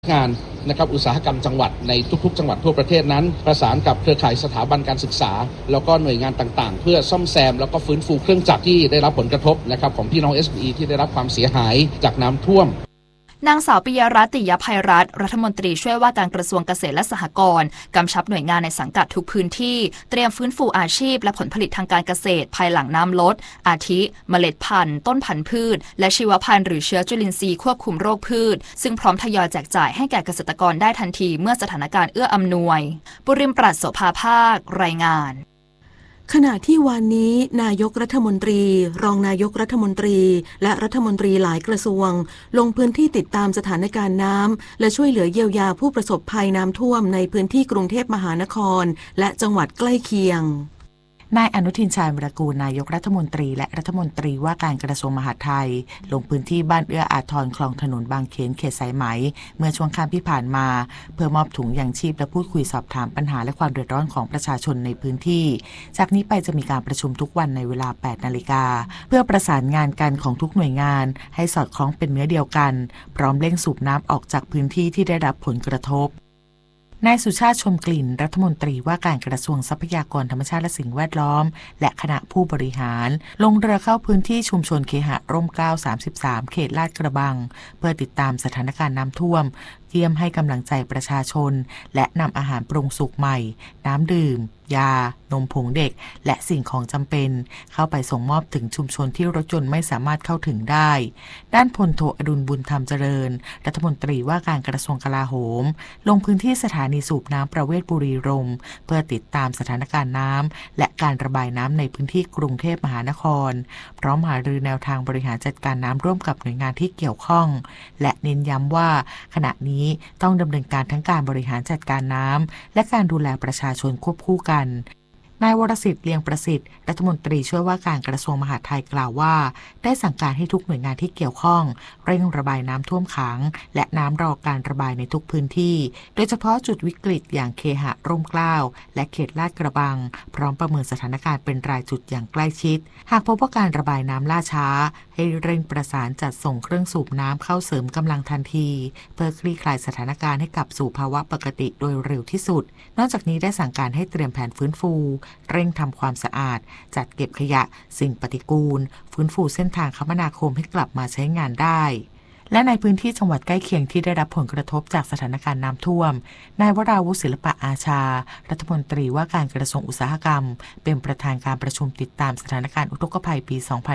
งานนะครับอุตสาหกรรมจังหวัดในทุกๆจังหวัดทั่วประเทศนั้นประสานกับเครือข่ายสถาบันการศึกษาแล้วก็หน่วยงานต่างๆเพื่อซ่อมแซมแล้วก็ฟื้นฟูเครื่องจักรที่ได้รับผลกระทบนะครับของพี่น้อง SME ที่ได้รับความเสียหายจากน้ำท่วมนางสาวปิยรัตน์ ติยภัยรัตน์รัฐมนตรีช่วยว่าการกระทรวงเกษตรและสหกรณ์กำชับหน่วยงานในสังกัดทุกพื้นที่เตรียมฟื้นฟูอาชีพและผลผลิตทางการเกษตรภายหลังน้ำลดอาทิเมล็ดพันธุ์ต้นพันธุ์พืชและชีวพันธุ์หรือเชื้อจุลินทรีย์ควบคุมโรคพืชซึ่งพร้อมทยอยแจกจ่ายให้แก่เกษตรกรได้ทันทีเมื่อสถานการณ์เอื้ออำนวยปุริมปราศโสภาภาครายงานขณะที่วันนี้นายกรัฐมนตรีรองนายกรัฐมนตรีและรัฐมนตรีหลายกระทรวงลงพื้นที่ติดตามสถานการณ์น้ำและช่วยเหลือเยียวยาผู้ประสบภัยน้ำท่วมในพื้นที่กรุงเทพมหานครและจังหวัดใกล้เคียงนายอนุทินชาญวิรากูลนายกรัฐมนตรีและรัฐมนตรีว่าการกระทรวงมหาดไทยลงพื้นที่บ้านเอื้ออาทรคลองถนนบางเขนเขตสายไหมเมื่อช่วงค่ำที่ผ่านมาเพื่อมอบถุงยางชีพและพูดคุยสอบถามปัญหาและความเดือดร้อนของประชาชนในพื้นที่จากนี้ไปจะมีการประชุมทุกวันในเวลา 8 นาฬิกาเพื่อประสานงานกันของทุกหน่วยงานให้สอดคล้องเป็นเนื้อเดียวกันพร้อมเร่งสูบน้ำออกจากพื้นที่ที่ได้รับผลกระทบนายสุชาติชมกลิ่นรัฐมนตรีว่าการกระทรวงทรัพยากรธรรมชาติและสิ่งแวดล้อมและคณะผู้บริหารลงเรือเข้าพื้นที่ชุมชนเคหะร่มเกล้า33เขตลาดกระบังเพื่อติดตามสถานการณ์น้ำท่วมเยี่ยมให้กำลังใจประชาชนและนำอาหารปรุงสุกใหม่น้ำดื่มยานมผงเด็กและสิ่งของจำเป็นเข้าไปส่งมอบถึงชุมชนที่รถยนต์ไม่สามารถเข้าถึงได้ด้านพลโทอดุลบุญธรรมเจริญรัฐมนตรีว่าการกระทรวงกลาโหมลงพื้นที่สถานีสูบน้ำประเวศบุรีรัมย์เพื่อติดตามสถานการณ์น้ำและการระบายน้ำในพื้นที่กรุงเทพมหานครพร้อมหารือแนวทางบริหารจัดการน้ำร่วมกับหน่วยงานที่เกี่ยวข้องและเน้นย้ำว่าขณะนี้ต้องดำเนินการทั้งการบริหารจัดการน้ำและการดูแลประชาชนควบคู่กันนายวรสิทธิ์เลียงประสิทธิ์รัฐมนตรีช่วยว่าการกระทรวงมหาดไทยกล่าวว่าได้สั่งการให้ทุกหน่วยงานที่เกี่ยวข้องเร่งระบายน้ำท่วมขังและน้ำรอการระบายในทุกพื้นที่โดยเฉพาะจุดวิกฤตอย่างเคหะร่มเกล้าและเขตลาดกระบังพร้อมประเมินสถานการณ์เป็นรายจุดอย่างใกล้ชิดหากพบว่าการระบายน้ำล่าช้าให้เร่งประสานจัดส่งเครื่องสูบน้ำเข้าเสริมกำลังทันทีเพื่อคลี่คลายสถานการณ์ให้กลับสู่ภาวะปกติโดยเร็วที่สุดนอกจากนี้ได้สั่งการให้เตรียมแผนฟื้นฟูเร่งทำความสะอาดจัดเก็บขยะสิ่งปฏิกูลฟื้นฟูเส้นทางคมนาคมให้กลับมาใช้งานได้และในพื้นที่จังหวัดใกล้เคียงที่ได้รับผลกระทบจากสถานการณ์น้ำท่วมนายวราวุฒิศิลปะอาชารัฐมนตรีว่าการกระทรวงอุตสาหกรรมเป็นประธานการประชุมติดตามสถานการณ์อุทกภัยปี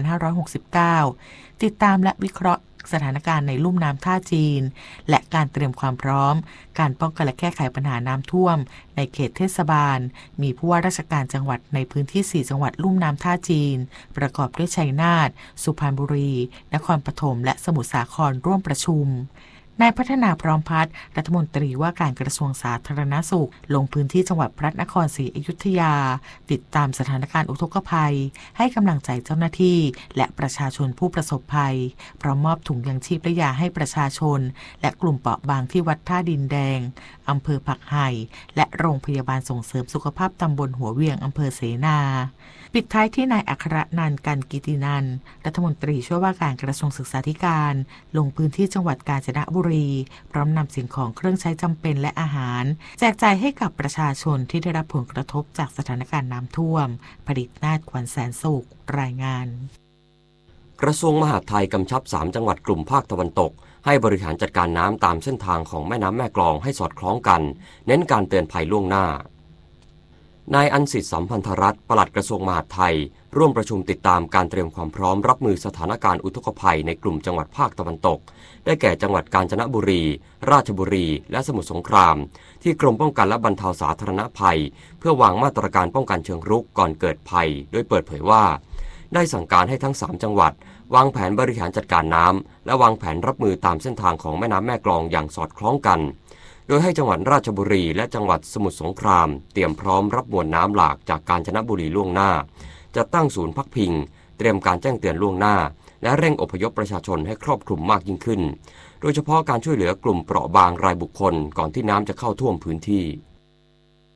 2569 ติดตามและวิเคราะห์สถานการณ์ในลุ่มน้ำท่าจีนและการเตรียมความพร้อมการป้องกันและแก้ไขปัญหาน้ำท่วมในเขตเทศบาลมีผู้ว่าราชการจังหวัดในพื้นที่4จังหวัดลุ่มน้ำท่าจีนประกอบด้วยชัยนาทสุพรรณบุรีนครปฐมและสมุทรสาครร่วมประชุมนายพัฒนาพร้อมพัฒน์รัฐมนตรีว่าการกระทรวงสาธารณสุขลงพื้นที่จังหวัดพระนครศรีอยุธยาติดตามสถานการณ์อุทกภัยให้กำลังใจเจ้าหน้าที่และประชาชนผู้ประสบภัยพร้อมมอบถุงยางชีพและยาให้ประชาชนและกลุ่มเปราะบางที่วัดท่าดินแดงอำเภอผักไห่และโรงพยาบาลส่งเสริมสุขภาพตำบลหัวเวียงอำเภอเสนาปิดท้ายที่นายอัครนันท์ กันกิตินันท์รัฐมนตรีช่วยว่าการกระทรวงศึกษาธิการลงพื้นที่จังหวัดกาญจนบุรีพร้อมนำสิ่งของเครื่องใช้จำเป็นและอาหารแจกจ่ายให้กับประชาชนที่ได้รับผลกระทบจากสถานการณ์น้ำท่วมผลิตนาฏขวัญแสนสุขรายงานกระทรวงมหาดไทยกำชับ3จังหวัดกลุ่มภาคตะวันตกให้บริหารจัดการน้ำตามเส้นทางของแม่น้ำแม่กลองให้สอดคล้องกันเน้นการเตือนภัยล่วงหน้านายอัญสิทธิ์สัมพันธรัตน์ปลัดกระทรวงมหาดไทยร่วมประชุมติดตามการเตรียมความพร้อมรับมือสถานการณ์อุทกภัยในกลุ่มจังหวัดภาคตะวันตกได้แก่จังหวัดกาญจนบุรีราชบุรีและสมุทรสงครามที่กรมป้องกันและบรรเทาสาธารณภัยเพื่อวางมาตรการป้องกันเชิงรุกก่อนเกิดภัยโดยเปิดเผยว่าได้สั่งการให้ทั้ง3จังหวัดวางแผนบริหารจัดการน้ำและวางแผนรับมือตามเส้นทางของแม่น้ำแม่กลองอย่างสอดคล้องกันโดยให้จังหวัดราชบุรีและจังหวัดสมุทรสงครามเตรียมพร้อมรับมวลน้ำหลากจากกาญจนบุรีล่วงหน้าจะตั้งศูนย์พักพิงเตรียมการแจ้งเตือนล่วงหน้าและเร่งอพยพประชาชนให้ครอบคลุมมากยิ่งขึ้นโดยเฉพาะการช่วยเหลือกลุ่มเปราะบางรายบุคคลก่อนที่น้ำจะเข้าท่วมพื้นที่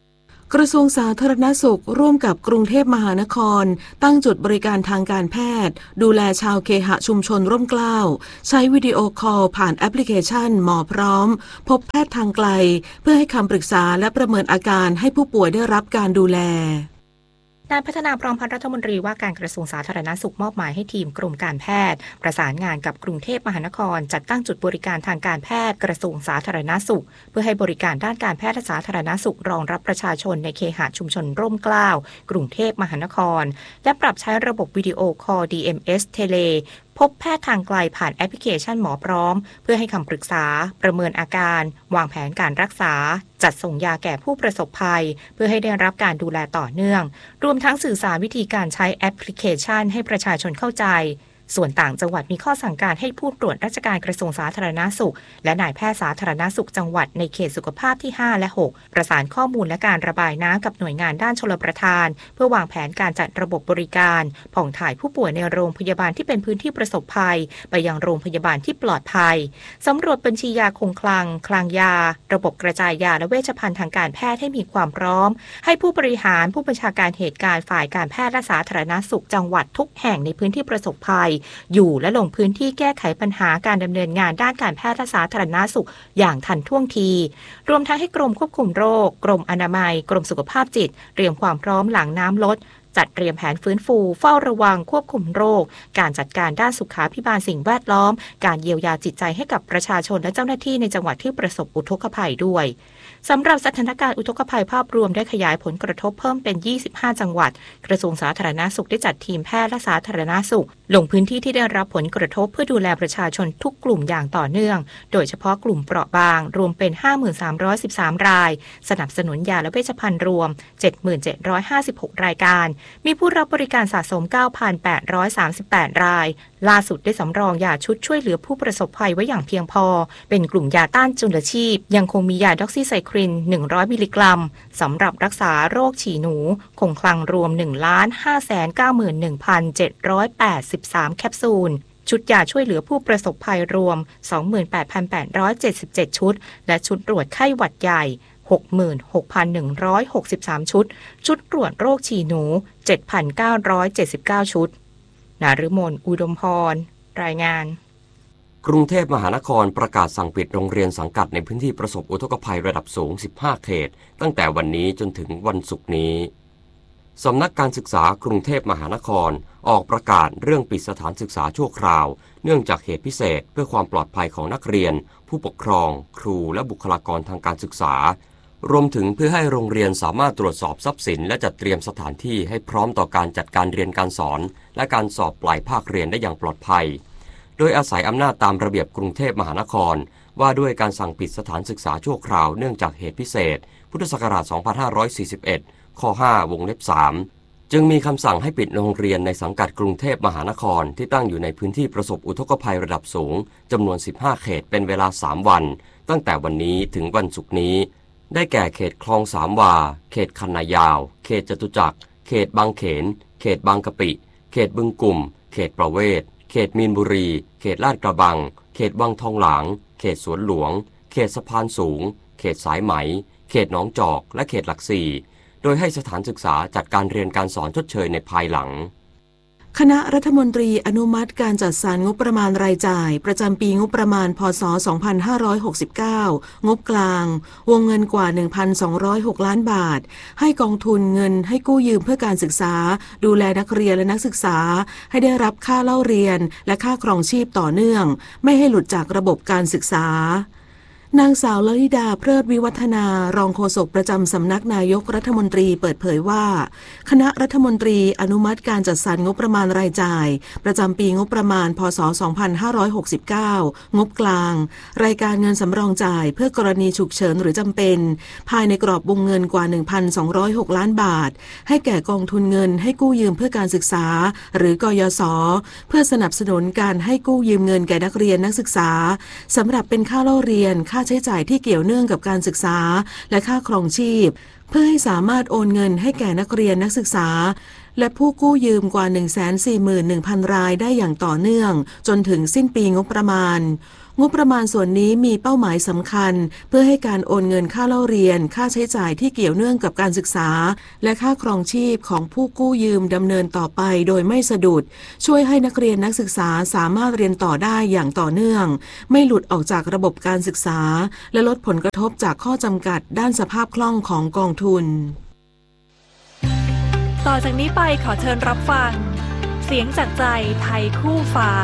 กระทรวงสาธารณสุขร่วมกับกรุงเทพมหานครตั้งจุดบริการทางการแพทย์ดูแลชาวเคหะชุมชนร่มเกล้าใช้วิดีโอคอลผ่านแอปพลิเคชันหมอพร้อมพบแพทย์ทางไกลเพื่อให้คำปรึกษาและประเมินอาการให้ผู้ป่วยได้รับการดูแลนายพัฒนาพร้อมพัฒน์รัฐมนตรีว่าการกระทรวงสาธารณสุขมอบหมายให้ทีมกรมการแพทย์ประสานงานกับกรุงเทพมหานครจัดตั้งจุดบริการทางการแพทย์กระทรวงสาธารณสุขเพื่อให้บริการด้านการแพทย์และสาธารณสุขรองรับประชาชนในเคหะชุมชนร่มเกล้ากรุงเทพมหานครและปรับใช้ระบบวิดีโอคอล DMS เทเลพบแพทย์ทางไกลผ่านแอปพลิเคชันหมอพร้อมเพื่อให้คำปรึกษาประเมินอาการวางแผนการรักษาจัดส่งยาแก่ผู้ประสบภัยเพื่อให้ได้รับการดูแลต่อเนื่องรวมทั้งสื่อสารวิธีการใช้แอปพลิเคชันให้ประชาชนเข้าใจส่วนต่างจังหวัดมีข้อสั่งการให้ผู้ตรวจราชการกระทรวงสาธารณสุขและนายแพทย์สาธารณสุขจังหวัดในเขตสุขภาพที่5และ6ประสานข้อมูลและการระบายน้ำกับหน่วยงานด้านชลประทานเพื่อวางแผนการจัดระบบบริการผ่องถ่ายผู้ป่วยในโรงพยาบาลที่เป็นพื้นที่ประสบภัยไปยังโรงพยาบาลที่ปลอดภัยสำรวจบัญชียาคงคลังยาระบบกระจายยาและเวชภัณฑ์ทางการแพทย์ให้มีความพร้อมให้ผู้บริหารผู้บัญชาการเหตุการณ์ฝ่ายการแพทย์และสาธารณสุขจังหวัดทุกแห่งในพื้นที่ประสบภัยอยู่และลงพื้นที่แก้ไขปัญหาการดำเนินงานด้านการแพทย์และสาธารณสุขอย่างทันท่วงทีรวมทั้งให้กรมควบคุมโรคกรมอนามัยกรมสุขภาพจิตเตรียมความพร้อมหลังน้ำลดจัดเตรียมแผนฟื้นฟูเฝ้าระวังควบคุมโรคการจัดการด้านสุขาภิบาลสิ่งแวดล้อมการเยียวยาจิตใจให้กับประชาชนและเจ้าหน้าที่ในจังหวัดที่ประสบอุทกภัยด้วยสำหรับสถานการณ์อุทกภัยภาพรวมได้ขยายผลกระทบเพิ่มเป็น25จังหวัดกระทรวงสาธารณสุขได้จัดทีมแพทย์และสาธารณสุขลงพื้นที่ที่ได้รับผลกระทบเพื่อดูแลประชาชนทุกกลุ่มอย่างต่อเนื่องโดยเฉพาะกลุ่มเปราะบางรวมเป็น 5313 รายสนับสนุนยาและเวชภัณฑ์รวม 7756 รายการมีผู้รับบริการสะสม 9,838 รายล่าสุดได้สำรองยาชุดช่วยเหลือผู้ประสบภัยไว้อย่างเพียงพอเป็นกลุ่มยาต้านจุลชีพยังคงมียาด็อกซิไซคลิน100มิลลิกรัมสำหรับรักษาโรคฉี่หนูคงคลังรวม 1,591,783 แคปซูลชุดยาช่วยเหลือผู้ประสบภัยรวม 28,877 ชุดและชุดตรวจไข้หวัดใหญ่ 66,163 ชุดชุดตรวจโรคฉี่หนู 7,979 ชุดนฤมล อุดมพรรายงานกรุงเทพมหานครประกาศสั่งปิดโรงเรียนสังกัดในพื้นที่ประสบอุทกภัยระดับสูง15เขตตั้งแต่วันนี้จนถึงวันศุกร์นี้สำนักการศึกษากรุงเทพมหานครออกประกาศเรื่องปิดสถานศึกษาชั่วคราวเนื่องจากเหตุพิเศษเพื่อความปลอดภัยของนักเรียนผู้ปกครองครูและบุคลากรทางการศึกษารวมถึงเพื่อให้โรงเรียนสามารถตรวจสอบทรัพย์สินและจัดเตรียมสถานที่ให้พร้อมต่อการจัดการเรียนการสอนและการสอบปลายภาคเรียนได้อย่างปลอดภัยโดยอาศัยอำนาจตามระเบียบกรุงเทพมหานครว่าด้วยการสั่งปิดสถานศึกษาชั่วคราวเนื่องจากเหตุพิเศษพุทธศักราช 2541 ข้อ 5 วงเล็บ 3 จึงมีคำสั่งให้ปิดโรงเรียนในสังกัดกรุงเทพมหานครที่ตั้งอยู่ในพื้นที่ประสบอุทกภัยระดับสูงจำนวน15เขตเป็นเวลา3วันตั้งแต่วันนี้ถึงวันศุกร์นี้ได้แก่เขตคลองสามวาเขตคันนายาวเขตจตุจักรเขตบางเขนเขตบางกะปิเขตบึงกุ่มเขตประเวศเขตมีนบุรีเขตลาดกระบังเขตวังทองหลางเขตสวนหลวงเขตสะพานสูงเขตสายไหมเขตหนองจอกและเขตหลักสี่โดยให้สถานศึกษาจัดการเรียนการสอนชดเชยในภายหลังคณะรัฐมนตรีอนุมัติการจัดสรรงบประมาณรายจ่ายประจำปีงบประมาณพ.ศ. 2569 งบกลางวงเงินกว่า 1,206 ล้านบาทให้กองทุนเงินให้กู้ยืมเพื่อการศึกษาดูแลนักเรียนและนักศึกษาให้ได้รับค่าเล่าเรียนและค่าครองชีพต่อเนื่องไม่ให้หลุดจากระบบการศึกษานางสาวลลิดาเพลิดวิวัฒนารองโฆษกประจำสำนักนายกรัฐมนตรีเปิดเผยว่าคณะรัฐมนตรีอนุมัติการจัดสรรงบประมาณรายจ่ายประจำปีงบประมาณพ.ศ. 2569 งบกลางรายการเงินสำรองจ่ายเพื่อกรณีฉุกเฉินหรือจำเป็นภายในกรอบวงเงินกว่า 1,206 ล้านบาทให้แก่กองทุนเงินให้กู้ยืมเพื่อการศึกษาหรือกยศ.เพื่อสนับสนุนการให้กู้ยืมเงินแก่นักเรียนนักศึกษาสำหรับเป็นค่าเล่าเรียนค่าใช้จ่ายที่เกี่ยวเนื่องกับการศึกษาและค่าครองชีพเพื่อให้สามารถโอนเงินให้แก่นักเรียนนักศึกษาและผู้กู้ยืมกว่า 141,000 รายได้อย่างต่อเนื่องจนถึงสิ้นปีงบประมาณส่วนนี้มีเป้าหมายสำคัญเพื่อให้การโอนเงินค่าเล่าเรียนค่าใช้จ่ายที่เกี่ยวเนื่องกับการศึกษาและค่าครองชีพของผู้กู้ยืมดำเนินต่อไปโดยไม่สะดุดช่วยให้นักเรียนนักศึกษาสามารถเรียนต่อได้อย่างต่อเนื่องไม่หลุดออกจากระบบการศึกษาและลดผลกระทบจากข้อจำกัดด้านสภาพคล่องของกองทุนต่อจากนี้ไปขอเชิญรับฟังเสียงจากใจไทยคู่ฟ้า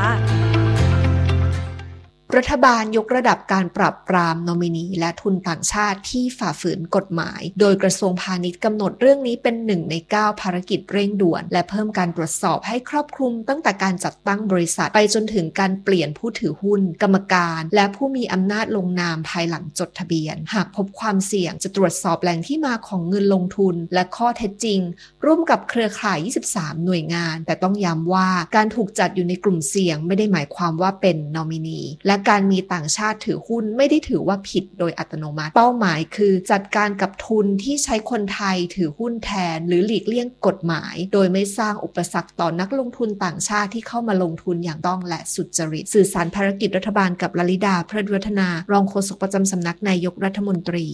รัฐบาลยกระดับการปราบปรามนอมินีและทุนต่างชาติที่ฝ่าฝืนกฎหมายโดยกระทรวงพาณิชย์กำหนดเรื่องนี้เป็น1 ใน 9ภารกิจเร่งด่วนและเพิ่มการตรวจสอบให้ครอบคลุมตั้งแต่การจัดตั้งบริษัทไปจนถึงการเปลี่ยนผู้ถือหุ้นกรรมการและผู้มีอำนาจลงนามภายหลังจดทะเบียนหากพบความเสี่ยงจะตรวจสอบแหล่งที่มาของเงินลงทุนและข้อเท็จจริงร่วมกับเครือข่าย23หน่วยงานแต่ต้องย้ำว่าการถูกจัดอยู่ในกลุ่มเสี่ยงไม่ได้หมายความว่าเป็นนอมินีและการมีต่างชาติถือหุ้นไม่ได้ถือว่าผิดโดยอัตโนมัติเป้าหมายคือจัดการกับทุนที่ใช้คนไทยถือหุ้นแทนหรือหลีกเลี่ยงกฎหมายโดยไม่สร้างอุปสรรคต่อนักลงทุนต่างชาติที่เข้ามาลงทุนอย่างต้องและสุจริตสื่อสารภารกิจรัฐบาลกับลลิดาเพลิดวัฒนารองโฆษกประจำสำนักนายกรัฐมนตรี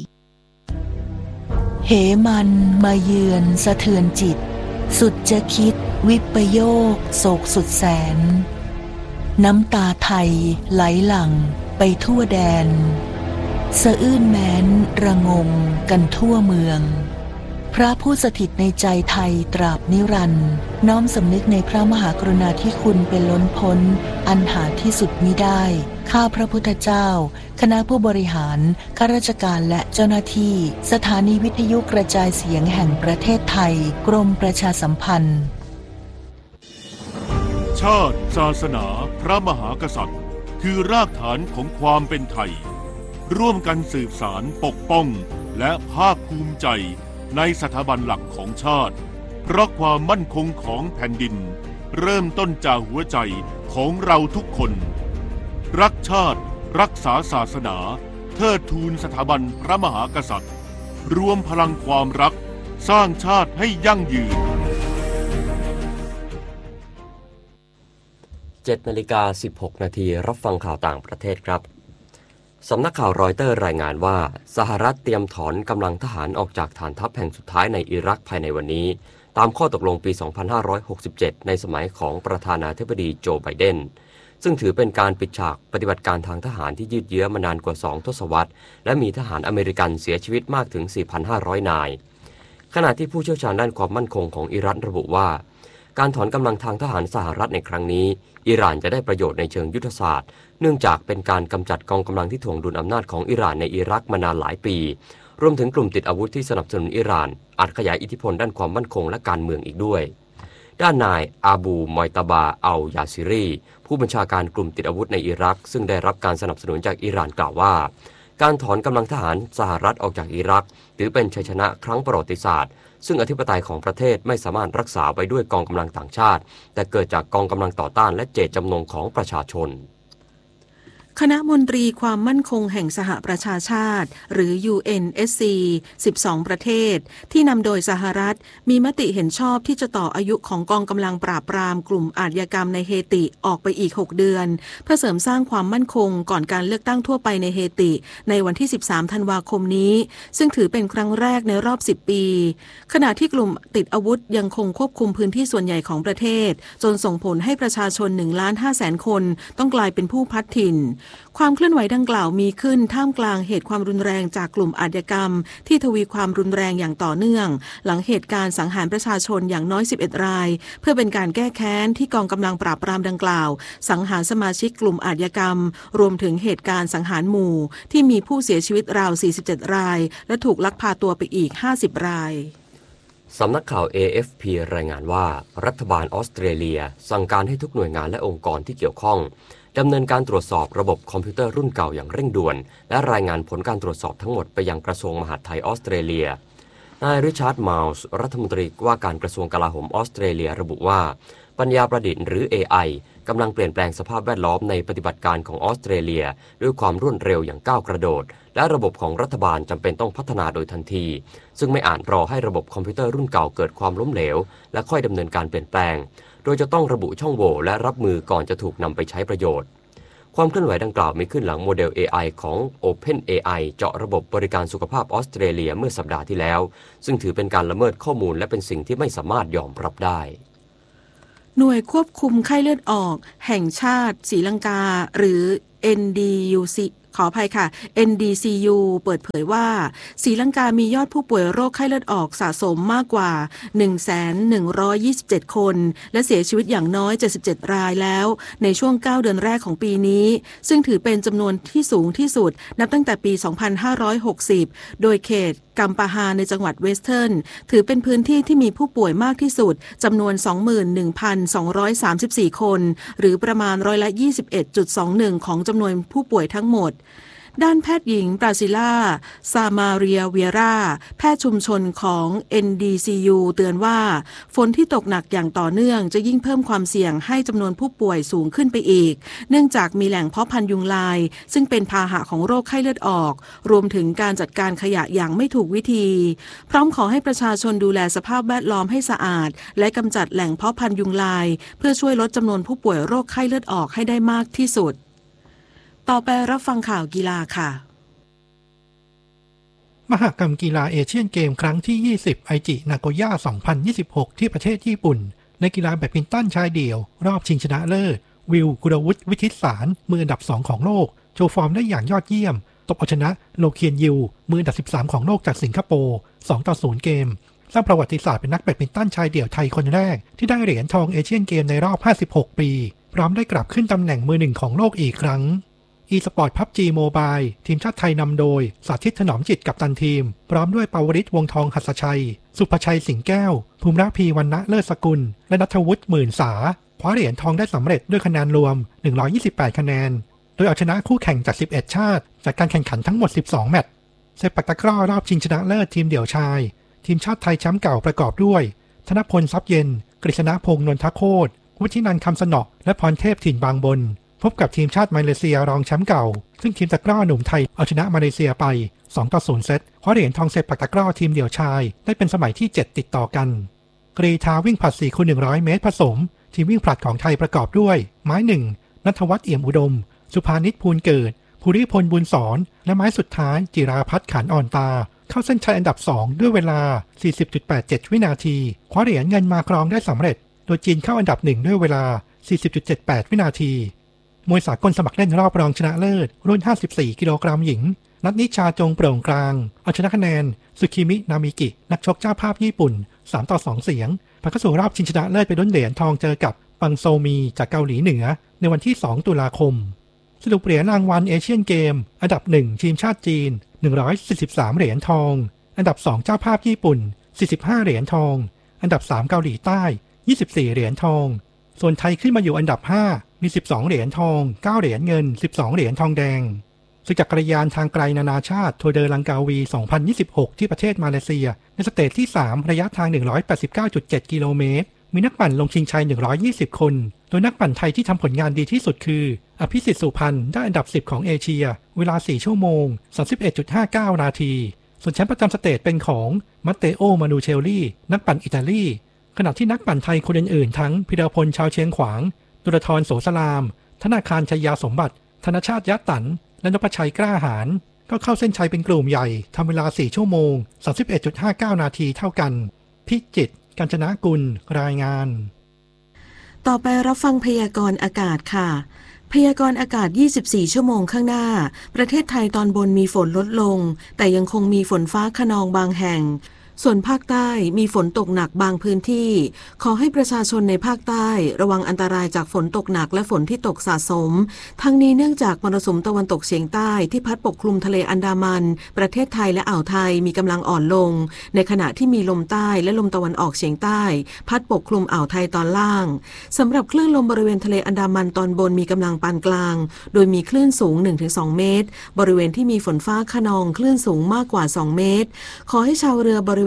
เหมันมาเยือนสะเทือนจิตสุดจะคิดวิปโยคโศกสุดแสนน้ำตาไทยไหลหลั่งไปทั่วแดนสะอื้นแม้นระงมกันทั่วเมืองพระผู้สถิตในใจไทยตราบนิรันดร์น้อมสำนึกในพระมหากรุณาธิคุณเป็นล้นพ้นอันหาที่สุดมิได้ข้าพระพุทธเจ้าคณะผู้บริหารข้าราชการและเจ้าหน้าที่สถานีวิทยุกระจายเสียงแห่งประเทศไทยกรมประชาสัมพันธ์ชาติศาสนาพระมหากษัตริย์คือรากฐานของความเป็นไทยร่วมกันสืบสานปกป้องและภาคภูมิใจในสถาบันหลักของชาติเพราะความมั่นคงของแผ่นดินเริ่มต้นจากหัวใจของเราทุกคนรักชาติรักษาศาสนาเทิดทูนสถาบันพระมหากษัตริย์รวมพลังความรักสร้างชาติให้ยั่งยืน 7:16 นาทีรับฟังข่าวต่างประเทศครับสำนักข่าวรอยเตอร์รายงานว่าสหรัฐเตรียมถอนกำลังทหารออกจากฐานทัพแห่งสุดท้ายในอิรักภายในวันนี้ตามข้อตกลงปี 2567 ในสมัยของประธานาธิบดีโจไบเดนซึ่งถือเป็นการปิดฉากปฏิบัติการทางทหารที่ยืดเยื้อมานานกว่า2 ทศวรรษและมีทหารอเมริกันเสียชีวิตมากถึง 4,500 นายขณะที่ผู้เชี่ยวชาญด้านความมั่นคงของอิรักระบุว่าการถอนกำลังทางทหารสหรัฐในครั้งนี้อิหร่านจะได้ประโยชน์ในเชิงยุทธศาสตร์เนื่องจากเป็นการกำจัดกองกำลังที่ถ่วงดุลอำนาจของอิหร่านในอิรักมานานหลายปีรวมถึงกลุ่มติดอาวุธที่สนับสนุนอิหร่านอาจขยายอิทธิพลด้านความมั่นคงและการเมืองอีกด้วยด้านนายอาบูมอยตาบาอัลยาซิรีผู้บัญชาการกลุ่มติดอาวุธในอิรักซึ่งได้รับการสนับสนุนจากอิหร่านกล่าวว่าการถอนกำลังทหารสหรัฐออกจากอิรักถือเป็นชัยชนะครั้งประวัติศาสตร์ซึ่งอธิปไตยของประเทศไม่สามารถรักษาไว้ด้วยกองกำลังต่างชาติแต่เกิดจากกองกำลังต่อต้านและเจตจำนงของประชาชนคณะมนตรีความมั่นคงแห่งสหประชาชาติหรือ UNSC 12 ประเทศที่นำโดยสหรัฐมีมติเห็นชอบที่จะต่ออายุของกองกำลังปราบปรามกลุ่มอาชญากรรมในเฮติออกไปอีก6 เดือนเพื่อเสริมสร้างความมั่นคงก่อนการเลือกตั้งทั่วไปในเฮติในวันที่13 ธันวาคมนี้ซึ่งถือเป็นครั้งแรกในรอบ10 ปีขณะที่กลุ่มติดอาวุธยังคงควบคุมพื้นที่ส่วนใหญ่ของประเทศจนส่งผลให้ประชาชน 1,500,000 คนต้องกลายเป็นผู้พลัดถิ่นความเคลื่อนไหวดังกล่าวมีขึ้นท่ามกลางเหตุความรุนแรงจากกลุ่มอาชญากรรมที่ทวีความรุนแรงอย่างต่อเนื่องหลังเหตุการณ์สังหารประชาชนอย่างน้อย11 รายเพื่อเป็นการแก้แค้นที่กองกำลังปราบปรามดังกล่าวสังหารสมาชิกกลุ่มอาชญากรรมรวมถึงเหตุการณ์สังหารหมู่ที่มีผู้เสียชีวิตราว47 รายและถูกลักพาตัวไปอีก50 รายสำนักข่าว AFP รายงานว่ารัฐบาลออสเตรเลียสั่งการให้ทุกหน่วยงานและองค์กรที่เกี่ยวข้องดำเนินการตรวจสอบระบบคอมพิวเตอร์รุ่นเก่าอย่างเร่งด่วนและรายงานผลการตรวจสอบทั้งหมดไปยังกระทรวงมหาดไทยออสเตรเลียนายริชาร์ดมัลส์รัฐมนตรีว่าการกระทรวงกลาโหมออสเตรเลียระบุว่าปัญญาประดิษฐ์หรือ AI กำลังเปลี่ยนแปลงสภาพแวดล้อมในปฏิบัติการของออสเตรเลียด้วยความรวดเร็วอย่างก้าวกระโดดและระบบของรัฐบาลจำเป็นต้องพัฒนาโดยทันทีซึ่งไม่อาจรอให้ระบบคอมพิวเตอร์รุ่นเก่าเกิดความล้มเหลวและค่อยดำเนินการเปลี่ยนแปลงโดยจะต้องระบุช่องโหว่และรับมือก่อนจะถูกนำไปใช้ประโยชน์ความเคลื่อนไหวดังกล่าวมีขึ้นหลังโมเดล AI ของ OpenAI เจาะระบบบริการสุขภาพออสเตรเลียเมื่อสัปดาห์ที่แล้วซึ่งถือเป็นการละเมิดข้อมูลและเป็นสิ่งที่ไม่สามารถยอมรับได้หน่วยควบคุมไข้เลือดออกแห่งชาติศรีลังกาหรือ NDUC ขออภัยค่ะ NDCU เปิดเผยว่าศรีลังกามียอดผู้ป่วยโรคไข้เลือดออกสะสมมากกว่า 1,127 คนและเสียชีวิตอย่างน้อย77รายแล้วในช่วง9เดือนแรกของปีนี้ซึ่งถือเป็นจำนวนที่สูงที่สุดนับตั้งแต่ปี 2560 โดยเขตกัมปะฮาในจังหวัดเวสเทิร์นถือเป็นพื้นที่ที่มีผู้ป่วยมากที่สุดจำนวน 21,234 คนหรือประมาณ21.21% ของจำนวนผู้ป่วยทั้งหมดด้านแพทย์หญิงปราซิล่าซามาเรียเวียราแพทย์ชุมชนของ NDCU เตือนว่าฝนที่ตกหนักอย่างต่อเนื่องจะยิ่งเพิ่มความเสี่ยงให้จำนวนผู้ป่วยสูงขึ้นไปอีกเนื่องจากมีแหล่งเพาะพันธุ์ยุงลายซึ่งเป็นพาหะของโรคไข้เลือดออกรวมถึงการจัดการขยะอย่างไม่ถูกวิธีพร้อมขอให้ประชาชนดูแลสภาพแวดล้อมให้สะอาดและกำจัดแหล่งเพาะพันธุ์ยุงลายเพื่อช่วยลดจำนวนผู้ป่วยโรคไข้เลือดออกให้ได้มากที่สุดต่อไปรับฟังข่าวกีฬาค่ะมหกรรมกีฬาเอเชียนเกมครั้งที่20ไอจินาโกย่า2026ที่ประเทศญี่ปุ่นในกีฬาแบดมินตันชายเดี่ยวรอบชิงชนะเลิศวิลกุลวุฒิวิทิตสารมืออันดับ2ของโลกโชว์ฟอร์มได้อย่างยอดเยี่ยมตบเอาชนะโลเคียนยิวมืออันดับ13ของโลกจากสิงคโปร์2-0เกมสร้างประวัติศาสตร์เป็นนักแบดมินตันชายเดี่ยวไทยคนแรกที่ได้เหรียญทองเอเชียนเกมในรอบ56ปีพร้อมได้กลับขึ้นตำแหน่งมือ1ของโลกอีกครั้งeSport PUBG Mobile ทีมชาติไทยนำโดยสาธิตถนอมจิตกัปตันทีมพร้อมด้วยปวริศวงทองหัสชัยสุภชัยสิงห์แก้วภูมิรักพีวรรณะเลิศสกุลและณัฐวุฒิหมื่นสาคว้าเหรียญทองได้สำเร็จด้วยคะแนนรวม128คะแนนโดยเอาชนะคู่แข่งจาก11ชาติจากการแข่งขันทั้งหมด12แมตช์เซปักตะกร้อรอบชิงชนะเลิศทีมเดี่ยวชายทีมชาติไทยแชมป์เก่าประกอบด้วยธนพลทรัพย์เย็นกฤษณพงษ์นนทโคตรวุฒินันท์คำสนอและพรเทพถิ่นบางบนพบกับทีมชาติมาเลเซียรองแชมป์เก่าซึ่งทีมตะกร้อหนุ่มไทยเอาชนะมาเลเซียไป2-0เซตคว้าเหรียญทองเซปักตะกร้อทีมเดี่ยวชายได้เป็นสมัยที่7ติดต่อกันกรีฑาวิ่งผลัด 4x100 เมตรผสมทีมวิ่งผลัดของไทยประกอบด้วยไม้1ณัฐวัฒน์เอี่ยมอุดมสุภานิชภูลเกิดภูริพลบุญสอนและไม้สุดท้ายจิราพัฒน์ขันอ่อนตาเข้าเส้นชัยอันดับ2ด้วยเวลา 40.87 วินาทีคว้าเหรียญเงินมาครองได้สำเร็จโดยจีนเข้าอันดับ1ด้วยเวลา 40.78 วินาทีมวยสากลสมัครเล่นรอบรองชนะเลิศรุ่น54กิโลกรัมหญิงนัทนิชาจงโปร่งกลางเอาชนะคะแนนสุคิมินามิกินักชกเจ้าภาพญี่ปุ่น3-2เสียงผ่านเข้าสู่รอบชิงชนะเลิศไปลุ้นเหรียญทองเจอกับปังโซมีจากเกาหลีเหนือในวันที่2ตุลาคมสรุปเหรียญรางวัลเอเชียนเกมอันดับ1ทีมชาติจีน143เหรียญทองอันดับ2เจ้าภาพญี่ปุ่น45เหรียญทองอันดับ3เกาหลีใต้24เหรียญทองส่วนไทยขึ้นมาอยู่อันดับ5มี12เหรียญทอง9เหรียญเงิน12เหรียญทองแดงศึกจักรยานทางไกลนานาชาติทัวร์เดอลังกาวี2026ที่ประเทศมาเลเซียในสเตจที่3ระยะทาง 189.7 กิโลเมตรมีนักปั่นลงชิงชัย120คนโดยนักปั่นไทยที่ทำผลงานดีที่สุดคืออภิสิทธิ์สุพรรณได้อันดับ10ของเอเชียเวลา4ชั่วโมง 31.59 นาทีส่วนแชมป์ประจำสเตจเป็นของมัตเตโอมานูเชลลี่นักปั่นอิตาลีขณะที่นักปั่นไทยคนอื่นๆทั้งพิรพลชาวเชียงขวางดุลธรโสสลามธนาคารชัยยาสมบัติธนชาติยะตันและนพชัยกล้าหาญก็เข้าเส้นชัยเป็นกลุ่มใหญ่ทำเวลา4ชั่วโมง 31.59 นาทีเท่ากันพิจิตรกัญจนกุลรายงานต่อไปรับฟังพยากรณ์อากาศค่ะพยากรณ์อากาศ24ชั่วโมงข้างหน้าประเทศไทยตอนบนมีฝนลดลงแต่ยังคงมีฝนฟ้าคะนองบางแห่งส่วนภาคใต้มีฝนตกหนักบางพื้นที่ขอให้ประชาชนในภาคใต้ระวังอันตรายจากฝนตกหนักและฝนที่ตกสะสมทั้งนี้เนื่องจากมรสุมตะวันตกเฉียงใต้ที่พัดปกคลุมทะเลอันดามันประเทศไทยและอ่าวไทยมีกำลังอ่อนลงในขณะที่มีลมใต้และลมตะวันออกเฉียงใต้พัดปกคลุมอ่าวไทยตอนล่างสำหรับคลื่นลมบริเวณทะเลอันดามันตอนบนมีกำลังปานกลางโดยมีคลื่นสูง 1-2 เมตรบริเวณที่มีฝนฟ้าคะนองคลื่นสูงมากกว่า2เมตรขอให้ชาวเรือบริเว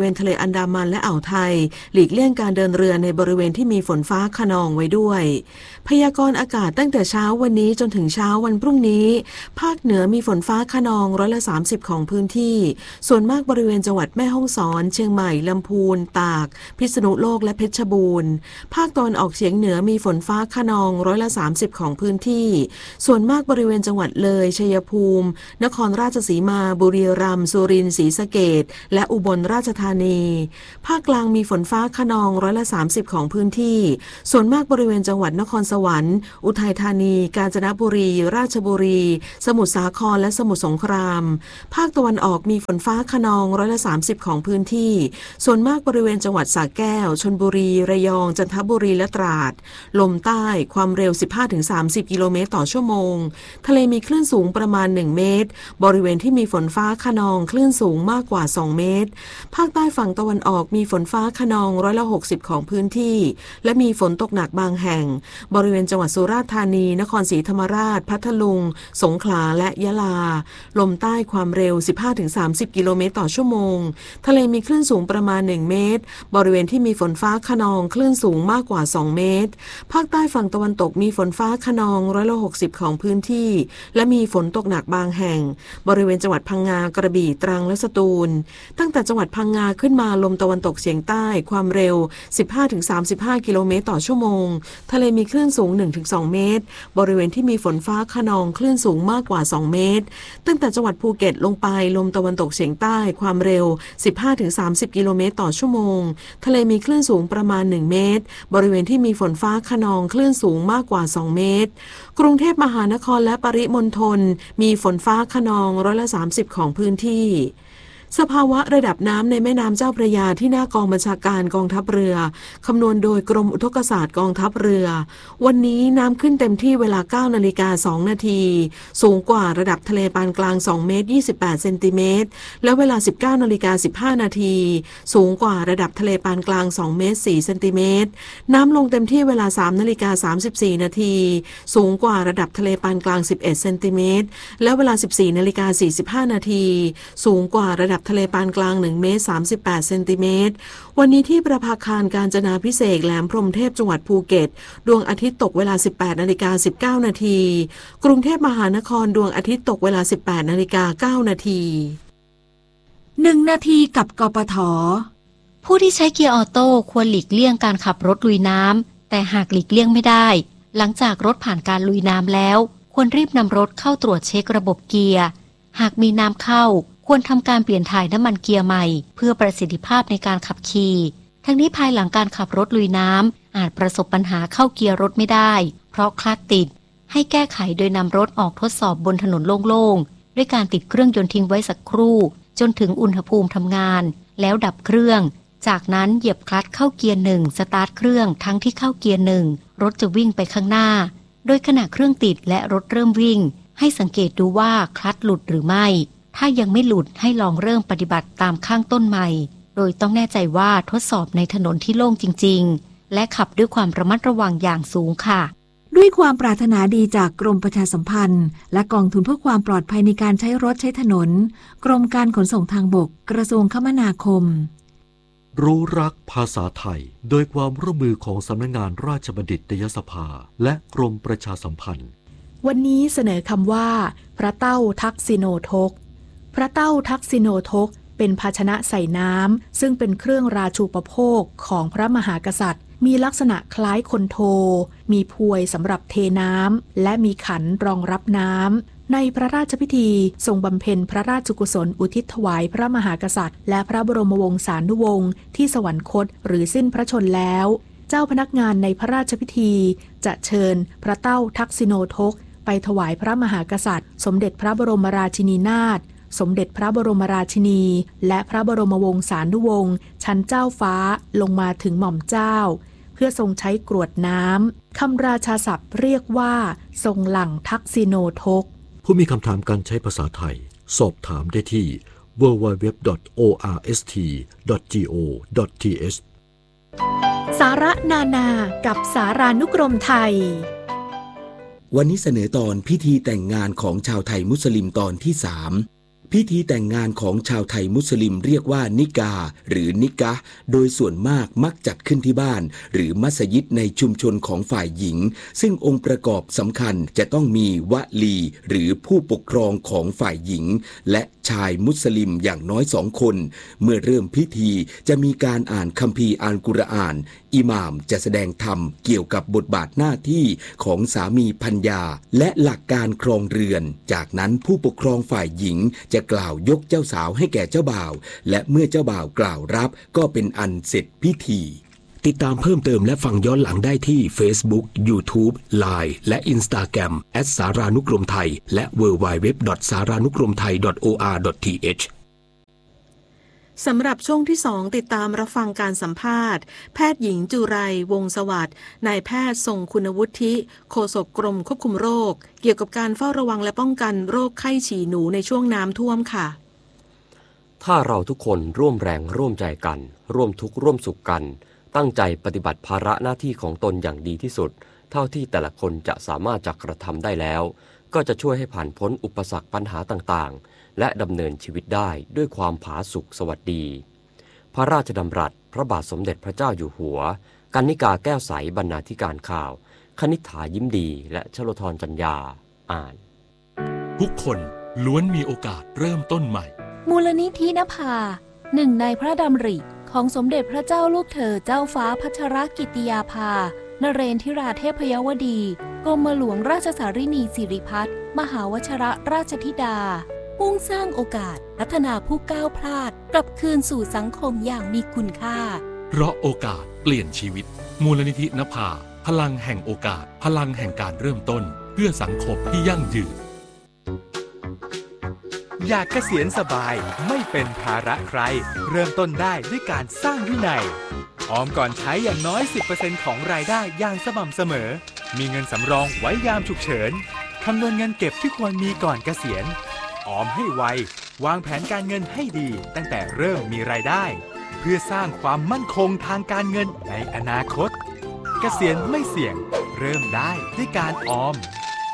ณทะเลอันดามันและอ่าวไทยหลีกเลี่ยงการเดินเรือในบริเวณที่มีฝนฟ้าคะนองไว้ด้วยพยากรณ์อากาศตั้งแต่เช้าวันนี้จนถึงเช้าวันพรุ่งนี้ภาคเหนือมีฝนฟ้าคะนอง30%ของพื้นที่ส่วนมากบริเวณจังหวัดแม่ฮ่องสอนเชียงใหม่ลำพูนตากพิษณุโลกและเพชรบูรณ์ภาคตะวันออกเฉียงเหนือมีฝนฟ้าคะนอง30%ของพื้นที่ส่วนมากบริเวณจังหวัดเลยชัยภูมินครราชสีมาบุรีรัมย์สุรินทร์ศรีสะเกษและอุบลราชธานีภาคกลางมีฝนฟ้าคะนอง30%ของพื้นที่ส่วนมากบริเวณจังหวัดนครสวรรค์อุทัยธานีกาญจนบุรีราชบุรีสมุทรสาครและสมุทรสงครามภาคตะวันออกมีฝนฟ้าคะนอง30%ของพื้นที่ส่วนมากบริเวณจังหวัดสระแก้วชลบุรีระยองจันทบุรีและตราดลมใต้ความเร็ว 15-30 กิโลเมตรต่อชั่วโมงทะเลมีคลื่นสูงประมาณ1เมตรบริเวณที่มีฝนฟ้าคะนองคลื่นสูงมากกว่า2เมตรภาคใต้ฝั่งตะวันออกมีฝนฟ้าคะนอง60%ของพื้นที่และมีฝนตกหนักบางแห่งบริเวณจังหวัดสุราษฎร์ธานีนครศรีธรรมราชพัทลุงสงขลาและยะลาลมใต้ความเร็ว 15-30 กิโลเมตรต่อชั่วโมงทะเลมีคลื่นสูงประมาณ1เมตรบริเวณที่มีฝนฟ้าคะนองคลื่นสูงมากกว่า2เมตรภาคใต้ฝั่งตะวันตกมีฝนฟ้าคะนอง60%ของพื้นที่และมีฝนตกหนักบางแห่งบริเวณจังหวัดพังงากระบี่ตรังและสตูลตั้งแต่จังหวัดพังงาขึ้นมาลมตะวันตกเฉียงใต้ความเร็ว 15-35 กิโลเมตรต่อชั่วโมงทะเลมีคลื่นสูง 1-2 เมตรบริเวณที่มีฝนฟ้าคะนองคลื่นสูงมากกว่า2เมตรตั้งแต่จังหวัดภูเก็ตลงไปลมตะวันตกเฉียงใต้ความเร็ว 15-30 กิโลเมตรต่อชั่วโมงทะเลมีคลื่นสูงประมาณ1เมตรบริเวณที่มีฝนฟ้าคะนองคลื่นสูงมากกว่า2เมตรกรุงเทพมหานครและปริมณฑลมีฝนฟ้าคะนอง30%ของพื้นที่สภาวะระดับน้ำในแม่น้ำเจ้าพระยาที่หน้ากองบัญชาการกองทัพเรือคำนวณโดยกรมอุทกศาสตร์กองทัพเรือวันนี้น้ำขึ้นเต็มที่เวลา 9:02 นาทีสูงกว่าระดับทะเลปานกลาง2เมตร28เซนติเมตรและเวลา 19:15 นาทีสูงกว่าระดับทะเลปานกลาง2เมตร4เซนติเมตรน้ำลงเต็มที่เวลา 3:34 นาทีสูงกว่าระดับทะเลปานกลาง11เซนติเมตรและเวลา 14:45 นาทีสูงกว่าระดับทะเลปานกลาง1เมตร38เซนติเมตรวันนี้ที่ประภาคารกาญจนาภิเษกแหลมพรหมเทพจังหวัดภูเก็ตดวงอาทิตย์ตกเวลา 18:19 นาทีกรุงเทพมหานครดวงอาทิตย์ตกเวลา 18:09 นาที 1 นาทีกับกปท.ผู้ที่ใช้เกียร์ออโต้ควรหลีกเลี่ยงการขับรถลุยน้ำแต่หากหลีกเลี่ยงไม่ได้หลังจากรถผ่านการลุยน้ำแล้วควรรีบนำรถเข้าตรวจเช็คระบบเกียร์หากมีน้ำเข้าควรทำการเปลี่ยนถ่ายน้ำมันเกียร์ใหม่เพื่อประสิทธิภาพในการขับขี่ทั้งนี้ภายหลังการขับรถลุยน้ำอาจประสบปัญหาเข้าเกียร์รถไม่ได้เพราะคลัตช์ติดให้แก้ไขโดยนำรถออกทดสอบบนถนนโล่งๆด้วยการติดเครื่องยนต์ทิ้งไว้สักครู่จนถึงอุณหภูมิทำงานแล้วดับเครื่องจากนั้นเหยียบคลัตช์เข้าเกียร์1สตาร์ทเครื่องทั้งที่เข้าเกียร์1รถจะวิ่งไปข้างหน้าโดยขณะเครื่องติดและรถเริ่มวิ่งให้สังเกตดูว่าคลัตช์หลุดหรือไม่ถ้ายังไม่หลุดให้ลองเริ่มปฏิบัติตามข้างต้นใหม่โดยต้องแน่ใจว่าทดสอบในถนนที่โล่งจริงๆและขับด้วยความระมัดระวังอย่างสูงค่ะด้วยความปรารถนาดีจากกรมประชาสัมพันธ์และกองทุนเพื่อความปลอดภัยในการใช้รถใช้ถนนกรมการขนส่งทางบกกระทรวงคมนาคมรู้รักภาษาไทยโดยความร่วมมือของสำนักงานราชบัณฑิตยสภาและกรมประชาสัมพันธ์วันนี้เสนอคำว่าพระเต้าทักษิโนทกพระเต้าทักษิโนทกเป็นภาชนะใส่น้ำซึ่งเป็นเครื่องราชูปโภคของพระมหากษัตริย์มีลักษณะคล้ายคนโทมีพวยสำหรับเทน้ำและมีขันรองรับน้ำในพระราชพิธีทรงบำเพ็ญพระราชกุศลอุทิศถวายพระมหากษัตริย์และพระบรมวงศานุวงศ์ที่สวรรคตหรือสิ้นพระชนแล้วเจ้าพนักงานในพระราชพิธีจะเชิญพระเต้าทักษิโนทกไปถวายพระมหากษัตริย์สมเด็จพระบรมราชินีนาถสมเด็จพระบรมราชินีและพระบรมวงศานุวงศ์ชั้นเจ้าฟ้าลงมาถึงหม่อมเจ้าเพื่อทรงใช้กรวดน้ำคำราชาศัพท์เรียกว่าทรงหลั่งทักษิโนทกผู้มีคำถามการใช้ภาษาไทยสอบถามได้ที่ www.orst.go.th สาระนานากับสารานุกรมไทยวันนี้เสนอตอนพิธีแต่งงานของชาวไทยมุสลิมตอนที่พิธีแต่งงานของชาวไทยมุสลิมเรียกว่านิกาหรือนิกะห์โดยส่วนมากมักจัดขึ้นที่บ้านหรือมัสยิดในชุมชนของฝ่ายหญิงซึ่งองค์ประกอบสำคัญจะต้องมีวะลีหรือผู้ปกครองของฝ่ายหญิงและชายมุสลิมอย่างน้อย2 คนเมื่อเริ่มพิธีจะมีการอ่านคัมภีร์อัลกุรอานอิหม่ามจะแสดงธรรมเกี่ยวกับบทบาทหน้าที่ของสามีภรรยาและหลักการครองเรือนจากนั้นผู้ปกครองฝ่ายหญิงจะกล่าวยกเจ้าสาวให้แก่เจ้าบ่าวและเมื่อเจ้าบ่าวกล่าวรับก็เป็นอันเสร็จพิธีติดตามเพิ่มเติมและฟังย้อนหลังได้ที่ Facebook, YouTube, Line และ Instagram @ สารานุกรมไทยและ www.saranukromthai.or.th สำหรับช่วงที่ 2ติดตามรับฟังการสัมภาษณ์แพทย์หญิงจุไรวงศ์สวัสดิ์นายแพทย์ทรงคุณวุฒิโฆษกกรมควบคุมโรคเกี่ยวกับการเฝ้าระวังและป้องกันโรคไข้ฉี่หนูในช่วงน้ำท่วมค่ะถ้าเราทุกคนร่วมแรงร่วมใจกันร่วมทุกข์ร่วมสุขกันตั้งใจปฏิบัติภาระหน้าที่ของตนอย่างดีที่สุดเท่าที่แต่ละคนจะสามารถจะกระทำได้แล้วก็จะช่วยให้ผ่านพ้นอุปสรรคปัญหาต่างๆและดำเนินชีวิตได้ด้วยความผาสุกสวัสดีพระราชดำรัสพระบาทสมเด็จพระเจ้าอยู่หัวกนิกาแก้วใสบรรณาธิการข่าวคณิษฐายิ้มดีและชโลธรจัญญาอ่านทุกคนล้วนมีโอกาสเริ่มต้นใหม่มูลนิธินภาหนึ่งในพระดำริของสมเด็จพระเจ้าลูกเธอเจ้าฟ้าพัชรกิติยาภานเรนทิราเทพยวดีกรมหลวงราชสารินีสิริพัฒน์มหาวชรราชธิดามุ่งสร้างโอกาสพัฒนาผู้ก้าวพลาดกลับคืนสู่สังคมอย่างมีคุณค่าเพราะโอกาสเปลี่ยนชีวิตมูลนิธินภาพลังแห่งโอกาสพลังแห่งการเริ่มต้นเพื่อสังคมที่ยั่งยืนอยากเกษียณสบายไม่เป็นภาระใครเริ่มต้นได้ด้วยการสร้างวินัยออมก่อนใช้อย่างน้อย 10% ของรายได้อย่างสม่ำเสมอมีเงินสำรองไว้ยามฉุกเฉินคำนวณเงินเก็บที่ควรมีก่อนเกษียณออมให้ไววางแผนการเงินให้ดีตั้งแต่เริ่มมีรายได้เพื่อสร้างความมั่นคงทางการเงินในอนาคตเกษียณไม่เสี่ยงเริ่มได้ด้วยการออม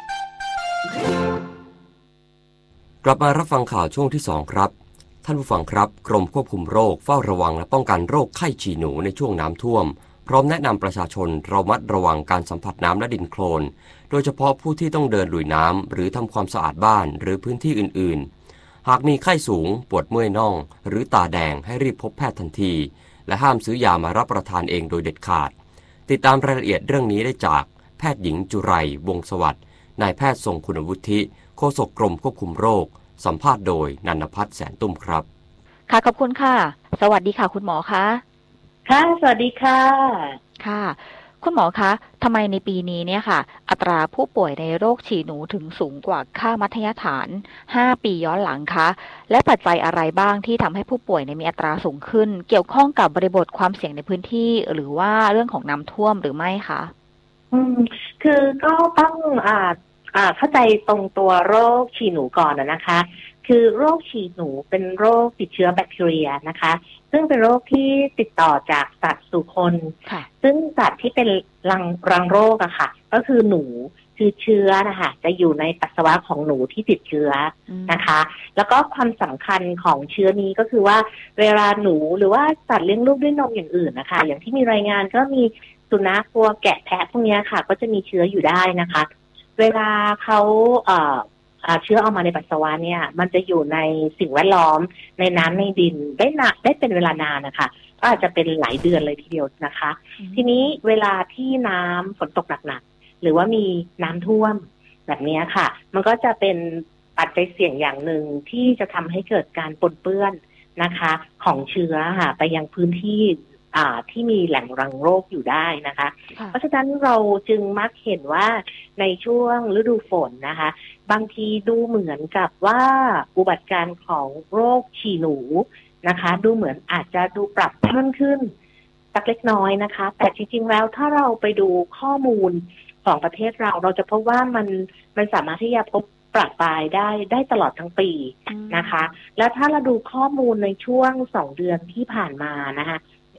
กลับมารับฟังข่าวช่วงที่ 2 ครับท่านผู้ฟังครับกรมควบคุมโรคเฝ้าระวังและป้องกันโรคไข้ฉี่หนูในช่วงน้ำท่วมพร้อมแนะนำประชาชนระมัดระวังการสัมผัสน้ำและดินโคลนโดยเฉพาะผู้ที่ต้องเดินลุยน้ำหรือทำความสะอาดบ้านหรือพื้นที่อื่นๆหากมีไข้สูงปวดเมื่อยน่องหรือตาแดงให้รีบพบแพทย์ทันทีและห้ามซื้อยามารับประทานเองโดยเด็ดขาดติดตามรายละเอียดเรื่องนี้ได้จากแพทย์หญิงจุไรวงศ์สวัสดิ์นายแพทย์ทรงคุณวุฒิโฆษกกรมควบคุมโรคสัมภาษณ์โดยนันภัทรแสนตุ้มครับค่ะขอบคุณค่ะสวัสดีค่ะคุณหมอคะค่ะสวัสดีค่ะค่ะคุณหมอคะทำไมในปีนี้เนี่ยค่ะอัตราผู้ป่วยในโรคฉี่หนูถึงสูงกว่าค่ามัธยฐาน5ปีย้อนหลังคะและปัจจัยอะไรบ้างที่ทำให้ผู้ป่วยมีอัตราสูงขึ้นเกี่ยวข้องกับบริบทความเสี่ยงในพื้นที่หรือว่าเรื่องของน้ำท่วมหรือไม่คะคือก็ต้องเข้าใจตรงตัวโรคฉี่หนูก่อนนะคะคือโรคฉี่หนูเป็นโรคติดเชื้อแบคทีเรียนะคะซึ่งเป็นโรคที่ติดต่อจากสัตว์สู่คนซึ่งสัตว์ที่เป็นรังโรคอะค่ะก็คือหนูคือเชื้อนะคะจะอยู่ในปัสสาวะของหนูที่ติดเชื้อนะคะแล้วก็ความสำคัญของเชื้อนี้ก็คือว่าเวลาหนูหรือว่าสัตว์เลี้ยงลูกด้วยนมอย่างอื่นนะคะอย่างที่มีรายงานก็มีสุนัขวัวแกะแพะพวกนี้ค่ะก็จะมีเชื้ออยู่ได้นะคะเวลาเขาเชื้อออกมาในปัสสาวะเนี่ยมันจะอยู่ในสิ่งแวดล้อมในน้ำในดินได้เป็นเวลานานนะคะก็อาจจะเป็นหลายเดือนเลยทีเดียวนะคะทีนี้เวลาที่น้ำฝนตกหนักๆหรือว่ามีน้ำท่วมแบบนี้ค่ะมันก็จะเป็นปัจจัยเสี่ยงอย่างหนึ่งที่จะทำให้เกิดการปนเปื้อนนะคะของเชื้อค่ะไปยังพื้นที่ที่มีแหล่งรังโรคอยู่ได้นะคะเพราะฉะนั้นเราจึงมักเห็นว่าในช่วงฤดูฝนนะคะบางทีดูเหมือนกับว่าอุบัติการณ์ของโรคฉี่หนูนะคะดูเหมือนอาจจะดูปรับเพิ่มขึ้นสักเล็กน้อยนะคะแต่จริงๆแล้วถ้าเราไปดูข้อมูลของประเทศเราจะพบว่ามันสามารถที่จะพบปรับปลายได้ตลอดทั้งปีนะคะแล้วถ้าเราดูข้อมูลในช่วง2 เดือนที่ผ่านมานะคะ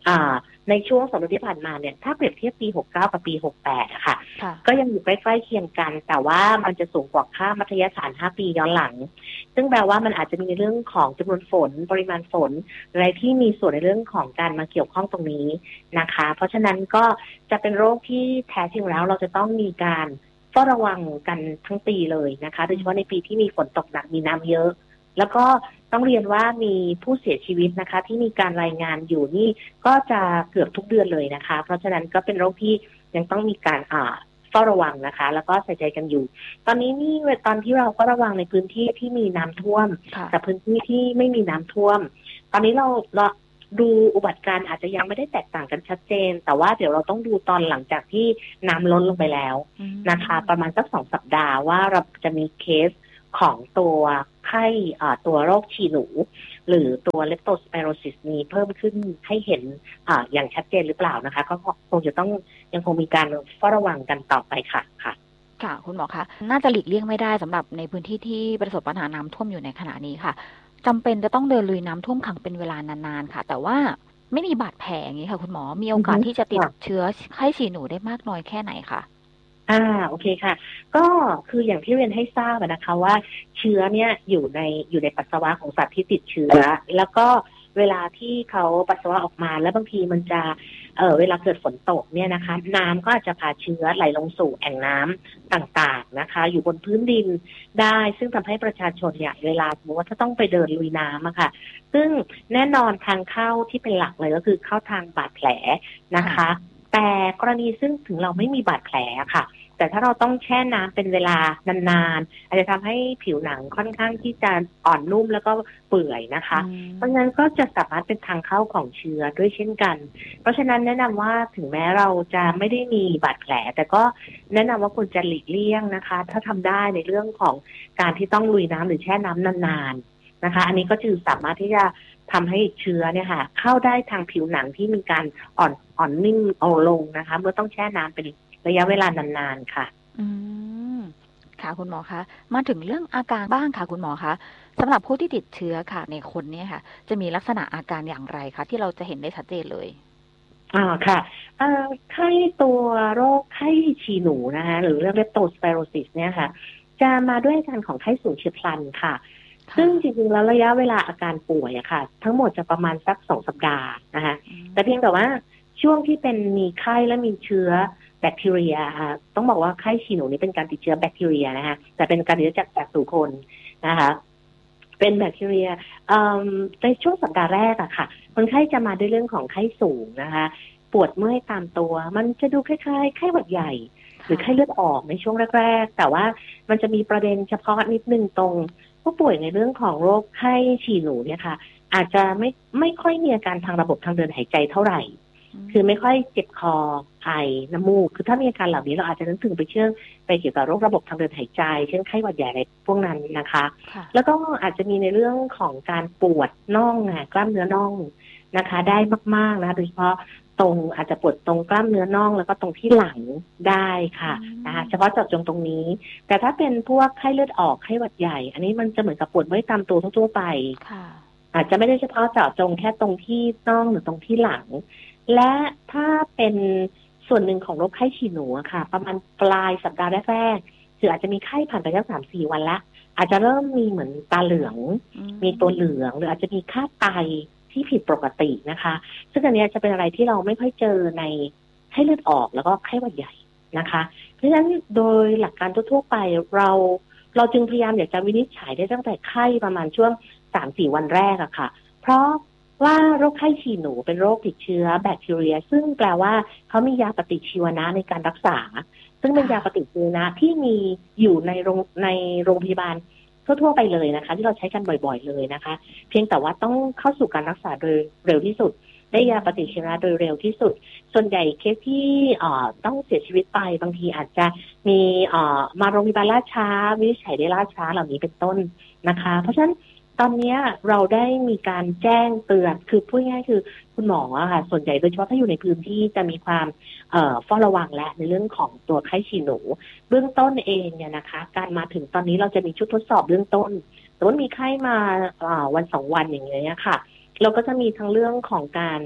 ในช่วง2 เดือนที่ผ่านมาเนี่ยถ้าเปรียบเทียบปี69กับปี68อะค่ะก็ยังอยู่ใกล้ๆเคียงกันแต่ว่ามันจะสูงกว่าค่ามัธยฐาน5 ปีย้อนหลังซึ่งแปลว่ามันอาจจะมีในเรื่องของจำนวนฝนปริมาณฝนอะไรที่มีส่วนในเรื่องของการมาเกี่ยวข้องตรงนี้นะคะเพราะฉะนั้นก็จะเป็นโรคที่แท้จริงแล้วเราจะต้องมีการเฝ้าระวังกันทั้งปีเลยนะคะโดยเฉพาะในปีที่มีฝนตกหนักมีน้ำเยอะแล้วก็ต้องเรียนว่ามีผู้เสียชีวิตนะคะที่มีการรายงานอยู่นี่ก็จะเกือบทุกเดือนเลยนะคะเพราะฉะนั้นก็เป็นโรคที่ยังต้องมีการเฝ้าระวังนะคะแล้วก็ใส่ใจกันอยู่ตอนนี้นี่ตอนที่เราก็ระวังในพื้นที่ที่มีน้ำท่วมกับพื้นที่ที่ไม่มีน้ำท่วมตอนนี้เราดูอุบัติการอาจจะยังไม่ได้แตกต่างกันชัดเจนแต่ว่าเดี๋ยวเราต้องดูตอนหลังจากที่น้ำล้นลงไปแล้วนะคะประมาณสัก2 สัปดาห์ว่าเราจะมีเคสของตัวไข้ตัวโรคฉี่หนูหรือตัวเลปโตสไปโรซิสนี้เพิ่มขึ้นให้เห็นอย่างชัดเจนหรือเปล่านะคะก็คงจะต้องยังคงมีการเฝ้าระวังกันต่อไปค่ะค่ะคุณหมอคะน่าจะหลีกเลี่ยงไม่ได้สำหรับในพื้นที่ที่ประสบปัญหาน้ำท่วมอยู่ในขณะนี้ค่ะจำเป็นจะต้องเดินลุยน้ำท่วมขังเป็นเวลานานๆค่ะแต่ว่าไม่มีบาดแผลอย่างนี้ค่ะคุณหมอมีโอกาสที่จะติดเชื้อไข้ฉี่หนูได้มากน้อยแค่ไหนคะโอเคค่ะก็คืออย่างที่เรียนให้ทราบนะคะว่าเชื้อเนี่ยอยู่ในปัสสาวะของสัตว์ที่ติดเชื้อแล้วก็เวลาที่เขาปัสสาวะออกมาแล้วบางทีมันจะเวลาเกิดฝนตกเนี่ยนะคะน้ำก็อาจจะพาเชื้อไหลลงสู่แอ่งน้ำต่างๆนะคะอยู่บนพื้นดินได้ซึ่งทำให้ประชาชนเนี่ยเวลาสมมติว่าถ้าต้องไปเดินลุยน้ำอะค่ะซึ่งแน่นอนทางเข้าที่เป็นหลักเลยก็คือเข้าทางบาดแผลนะคะแต่กรณีซึ่งถึงเราไม่มีบาดแผลค่ะแต่ถ้าเราต้องแช่น้ำเป็นเวลานานๆอาจจะทำให้ผิวหนังค่อนข้างที่จะอ่อนนุ่มแล้วก็เปื่อยนะคะเพราะฉะนั้นก็จะสามารถเป็นทางเข้าของเชื้อด้วยเช่นกันเพราะฉะนั้นแนะนำว่าถึงแม้เราจะไม่ได้มีบาดแผลแต่ก็แนะนำว่าควรจะหลีกเลี่ยงนะคะถ้าทำได้ในเรื่องของการที่ต้องลุยน้ำหรือแช่น้ำนานๆนะคะอันนี้ก็จะสามารถที่จะทำให้เชื้อเนี่ยค่ะเข้าได้ทางผิวหนังที่มีการอ่อนนิ่มเอาลงนะคะเมื่อต้องแช่น้ำเป็นระยะเวลานานๆค่ะค่ะคุณหมอคะมาถึงเรื่องอาการบ้างค่ะคุณหมอคะสำหรับผู้ที่ติดเชื้อค่ะในคนนี้ค่ะจะมีลักษณะอาการอย่างไรคะที่เราจะเห็นได้ชัดเจนเลยค่ะไข้ตัวโรคไข้ฉี่หนูนะคะหรือเรียกเลปโตสไปโรซิสเนี่ยค่ะจะมาด้วยอาการของไข้สูงเฉียบพลันค่ะซึ่งจริงๆแล้วระยะเวลาอาการป่วยอะค่ะทั้งหมดจะประมาณสัก2 สัปดาห์นะคะแต่เพียงแต่ว่าช่วงที่เป็นมีไข้และมีเชื้อแบคทีเรียค่ะต้องบอกว่าไข้ฉี่หนูนี่เป็นการติดเชื้อแบคทีเรียนะคะแต่เป็นการติดเชื้อจากสู่คนนะคะเป็นแบคทีเรียในช่วงสัปดาห์แรกอะค่ะคนไข้จะมาด้วยเรื่องของไข้สูงนะคะปวดเมื่อยตามตัวมันจะดูคล้ายๆไข้หวัดใหญ่หรือไข้เลือดออกในช่วงแรกๆแต่ว่ามันจะมีประเด็นเฉพาะนิดนึงตรงผู้ป่วยในเรื่องของโรคไข้ฉี่หนูเนี่ยค่ะอาจจะไม่ค่อยมีอาการทางระบบทางเดินหายใจเท่าไหร่คือไม่ค่อยเจ็บคอไอน้ำมูกคือถ้ามีอาการเหล่านี้เราอาจจะนึกถึงไปเกี่ยวกับโรคระบบทางเดินหายใจเช่นไข้หวัดใหญ่อะไรพวกนั้นนะคะแล้วก็อาจจะมีในเรื่องของการปวดน่องกล้ามเนื้อน่องนะคะได้มากๆนะโดยเฉพาะตรงอาจจะปวดตรงกล้ามเนื้อน่องแล้วก็ตรงที่หลังได้ค่ะนะคะเฉพาะเจาะจงตรงนี้แต่ถ้าเป็นพวกไข้เลือดออกไข้หวัดใหญ่อันนี้มันจะเหมือนกับปวดเมื่อยตามตัวทั่วไปอาจจะไม่ได้เฉพาะเจาะจงแค่ตรงที่น่องหรือตรงที่หลังและถ้าเป็นส่วนหนึ่งของโรคไข้ฉี่หนูค่ะประมาณปลายสัปดาห์แรกๆคืออาจจะมีไข้ผ่านไปสัก 3-4 วันละอาจจะเริ่มมีเหมือนตาเหลืองมีตัวเหลืองหรืออาจจะมีค่าไตที่ผิดปกตินะคะซึ่งอันนี้จะเป็นอะไรที่เราไม่ค่อยเจอในไข้เลือดออกแล้วก็ไข้หวัดใหญ่นะคะเพราะฉะนั้นโดยหลักการทั่วๆไปเราจึงพยายามอยากจะวินิจฉัยได้ตั้งแต่ไข้ประมาณช่วง 3-4 วันแรกอะค่ะเพราะว่าโรคไข้ฉี่หนูเป็นโรคติดเชื้อแบคทีเรียซึ่งแปลว่าเขามียาปฏิชีวนะในการรักษาซึ่งเป็นยาปฏิชีวนะที่มีอยู่ในโรงพยาบาลทั่วๆไปเลยนะคะที่เราใช้กันบ่อยๆเลยนะคะเพียงแต่ว่าต้องเข้าสู่การรักษาโดยเร็วที่สุดได้ยาปฏิชีวนะโดยเร็วที่สุดส่วนใหญ่เคสที่ต้องเสียชีวิตไปบางทีอาจจะมีมาโรงพยาบาลล่าช้าวินิจฉัยได้ล่าช้าเหล่านี้เป็นต้นนะคะเพราะฉะนั้นตอนนี้เราได้มีการแจ้งเตือนคือพูดง่ายๆคือคุณหมอค่ะส่วนใหญ่โดยเฉพาะถ้าอยู่ในพื้นที่จะมีความเฝ้าระวังและในเรื่องของตัวไข้ฉี่หนูเบื้องต้นเองเนี่ยนะคะการมาถึงตอนนี้เราจะมีชุดทดสอบเบื้องต้นแต่ว่ามีไข้มาวัน2 วันอย่างเงี้ยค่ะเราก็จะมีทั้งเรื่องของการ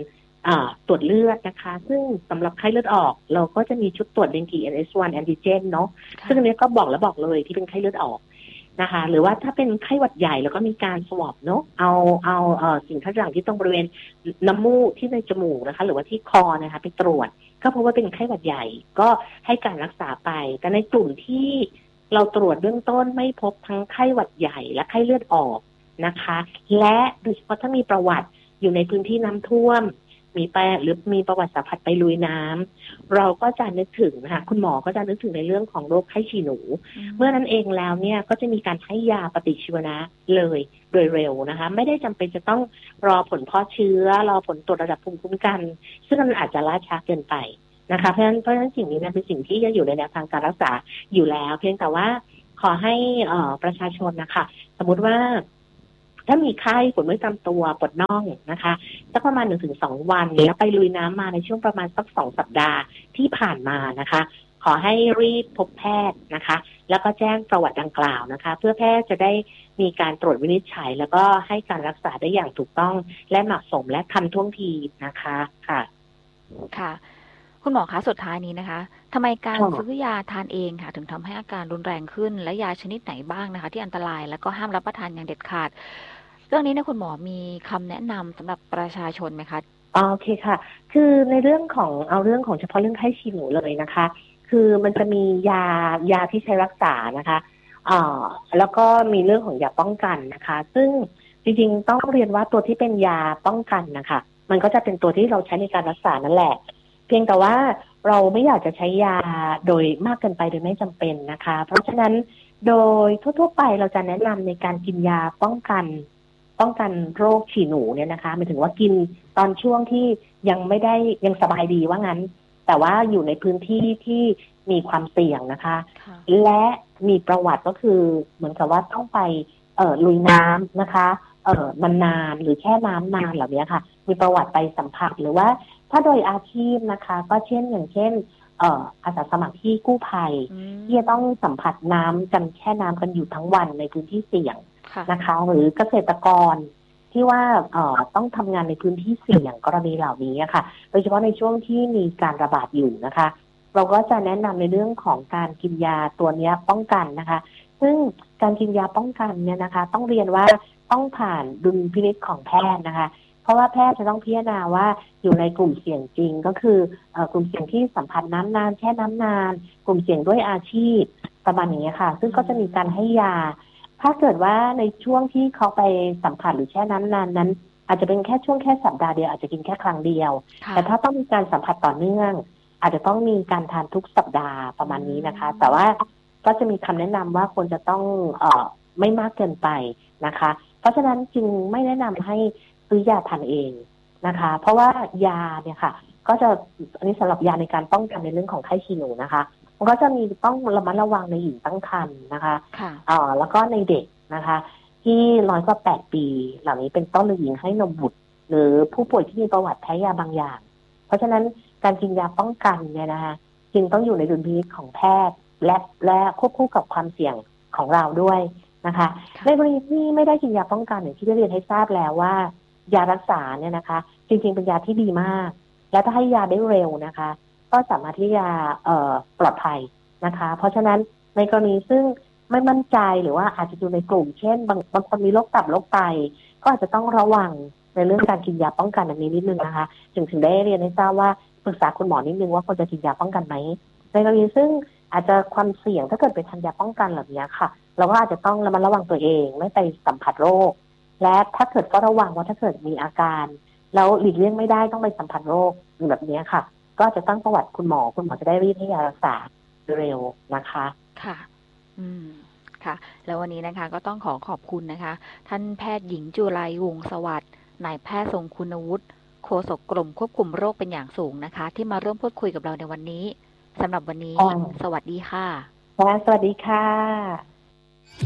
ตรวจเลือดนะคะซึ่งสำหรับไข้เลือดออกเราก็จะมีชุดตรวจเดงกี NS1 แอนติเจนเนาะซึ่งอันนี้ก็บอกเลยที่เป็นไข้เลือดออกนะคะหรือว่าถ้าเป็นไข้หวัดใหญ่แล้วก็มีการสวอปเนาะเอาสิ่งต่างๆที่ตรงบริเวณน้ำมูกที่ในจมูกนะคะหรือว่าที่คอนะคะไปตรวจก็พบว่าเป็นไข้หวัดใหญ่ก็ให้การรักษาไปแต่ในกลุ่มที่เราตรวจเบื้องต้นไม่พบทั้งไข้หวัดใหญ่และไข้เลือดออกนะคะและโดยเฉพาะถ้ามีประวัติอยู่ในพื้นที่น้ำท่วมหรือมีประวัติสัมผัสไปลุยน้ำเราก็จะนึกถึงนะคะคุณหมอก็จะนึกถึงในเรื่องของโรคไข้ฉี่หนูเมื่อนั้นเองแล้วเนี่ยก็จะมีการให้ยาปฏิชีวนะเลยโดยเร็วนะคะไม่ได้จำเป็นจะต้องรอผลเพาะเชื้อรอผลตรวจระดับภูมิคุ้มกันซึ่งมันอาจจะล่าช้าเกินไปนะคะเพราะฉะนั้นสิ่งนี้เป็นสิ่งที่จะอยู่ในแนวทางการรักษาอยู่แล้วเพียงแต่ว่าขอให้ประชาชนนะคะสมมุติว่าถ้ามีไข้ปวดเมื่อยตามตัวปวดน่องนะคะสักประมาณ 1-2 วันแล้วไปลุยน้ำมาในช่วงประมาณสัก2 สัปดาห์ที่ผ่านมานะคะขอให้รีบพบแพทย์นะคะแล้วก็แจ้งประวัติดังกล่าวนะคะเพื่อแพทย์จะได้มีการตรวจวินิจฉัยแล้วก็ให้การรักษาได้อย่างถูกต้องและเหมาะสมและทันท่วงทีนะคะค่ะคุณหมอคะสุดท้ายนี้นะคะทำไมการซื้อยาทานเองค่ะถึงทำให้อาการรุนแรงขึ้นและยาชนิดไหนบ้างนะคะที่อันตรายแล้วก็ห้ามรับประทานอย่างเด็ดขาดเรื่องนี้เนี่ยคุณหมอมีคำแนะนำสำหรับประชาชนไหมคะโอเคค่ะคือในเรื่องของเฉพาะเรื่องไข้ฉี่หนูเลยนะคะคือมันจะมียาที่ใช้รักษานะคะแล้วก็มีเรื่องของยาป้องกันนะคะซึ่งจริงๆต้องเรียนว่าตัวที่เป็นยาป้องกันนะคะมันก็จะเป็นตัวที่เราใช้ในการรักษานั่นแหละเพียงแต่ว่าเราไม่อยากจะใช้ยาโดยมากเกินไปโดยไม่จำเป็นนะคะเพราะฉะนั้นโดยทั่วๆไปเราจะแนะนำในการกินยาป้องกันโรคฉี่หนูเนี่ยนะคะหมายถึงว่ากินตอนช่วงที่ยังสบายดีว่างั้นแต่ว่าอยู่ในพื้นที่ที่มีความเสี่ยงนะคะและมีประวัติก็คือเหมือนกับว่าต้องไปลุยน้ำนะคะนานๆหรือแช่น้ำนานเหล่านี้ค่ะมีประวัติไปสัมผัสหรือว่าถ้าโดยอาชีพนะคะก็เช่นอย่างเช่นอาสาสมัครที่กู้ภัยที่จะต้องสัมผัสน้ำกันแช่น้ำกันอยู่ทั้งวันในพื้นที่เสี่ยงนะคะหรือเกษตรกรที่ว่าต้องทำงานในพื้นที่เสี่ยงกรณีเหล่านี้ค่ะโดยเฉพาะในช่วงที่มีการระบาดอยู่นะคะเราก็จะแนะนำในเรื่องของการกินยาตัวนี้ป้องกันนะคะซึ่งการกินยาป้องกันเนี่ยนะคะต้องเรียนว่าต้องผ่านดุลพินิจของแพทย์นะคะเพราะว่าแพทย์จะต้องพิจารณาว่าอยู่ในกลุ่มเสี่ยงจริงก็คือกลุ่มเสี่ยงที่สัมผัสน้ำนานแช่น้ำนานกลุ่มเสี่ยงด้วยอาชีพประมาณนี้ค่ะซึ่งก็จะมีการให้ยาถ้าเกิดว่าในช่วงที่เขาไปสัมผัสหรือแช่น้ำนานนั้นอาจจะเป็นแค่สัปดาห์เดียวอาจจะกินแค่ครั้งเดียวแต่ถ้าต้องมีการสัมผัสต่อเนื่องอาจจะต้องมีการทานทุกสัปดาห์ประมาณนี้นะคะแต่ว่าก็จะมีคำแนะนำว่าควรจะต้องไม่มากเกินไปนะคะเพราะฉะนั้นจึงไม่แนะนำให้ซื้อยาทานเองนะคะเพราะว่ายาเนี่ยค่ะก็จะอันนี้สำหรับยาในการป้องกันในเรื่องของไข้ฉี่หนูนะคะมันก็จะมีต้องระมัดระวังในหญิงตั้งครรภ์นะคะแล้วก็ในเด็กนะคะที่น้อยกว่า8 ปีเหล่านี้เป็นต้นหรือหญิงให้นมบุตรหรือผู้ป่วยที่มีประวัติแพ้ยาบางอย่างเพราะฉะนั้นการกินยาป้องกันเนี่ยนะคะจึงต้องอยู่ในดุลพินิจของแพทย์และควบคู่กับความเสี่ยงของเราด้วยนะคะในกรณีที่ไม่ได้กินยาป้องกันอย่างที่ได้เรียนให้ทราบแล้วว่ายารักษาเนี่ยนะคะจริงๆเป็นยาที่ดีมากและถ้าให้ยาได้เร็วนะคะก็สามารถที่จะปลอดภัยนะคะเพราะฉะนั้นในกรณีซึ่งไม่มั่นใจหรือว่าอาจจะอยู่ในกลุ่มเช่นบางคนมีโรคตับโรคไตก็อาจจะต้องระวังในเรื่องการกินยาป้องกันอันนี้นิดนึงนะคะถึงได้เรียนให้ทราบว่าปรึกษาคุณหมอนิดนึงว่าควรจะกินยาป้องกันไหมในกรณีซึ่งอาจจะความเสี่ยงถ้าเกิดไปทานยาป้องกันแบบนี้ค่ะเราก็อาจจะต้องระมัดระวังตัวเองไม่ไปสัมผัสโรคและถ้าเกิดก็ระวังว่าถ้าเกิดมีอาการแล้วหลีกเลี่ยงไม่ได้ต้องไปสัมผัสโรคแบบนี้ค่ะก็จะตั้งประวัติคุณหมอจะได้รีบให้ยารักษาเร็วนะคะค่ะค่ะแล้ววันนี้นะคะก็ต้องขอบคุณนะคะท่านแพทย์หญิงจุไรวงศ์สวัสดิ์นายแพทย์ทรงคุณวุฒิโฆษกกรมควบคุมโรคเป็นอย่างสูงนะคะที่มาร่วมพูดคุยกับเราในวันนี้สำหรับวันนี้สวัสดีค่ะสวัสดีค่ะ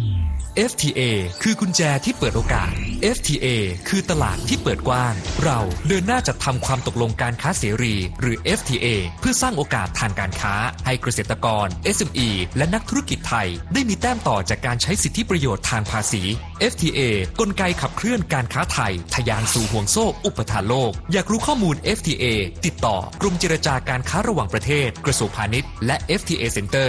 FTA คือกุญแจที่เปิดโอกาส FTA คือตลาดที่เปิดกว้างเราเดินหน้าจัดทำความตกลงการค้าเสรีหรือ FTA เพื่อสร้างโอกาสทางการค้าให้เกษตรกร SME และนักธุรกิจไทยได้มีแต้มต่อจากการใช้สิทธิประโยชน์ทางภาษี FTA กลไกขับเคลื่อนการค้าไทยทะยานสู่ห่วงโซ่อุปทานโลกอยากรู้ข้อมูล FTA ติดต่อกรมเจรจาการค้าระหว่างประเทศกระทรวงพาณิชย์และ FTA Center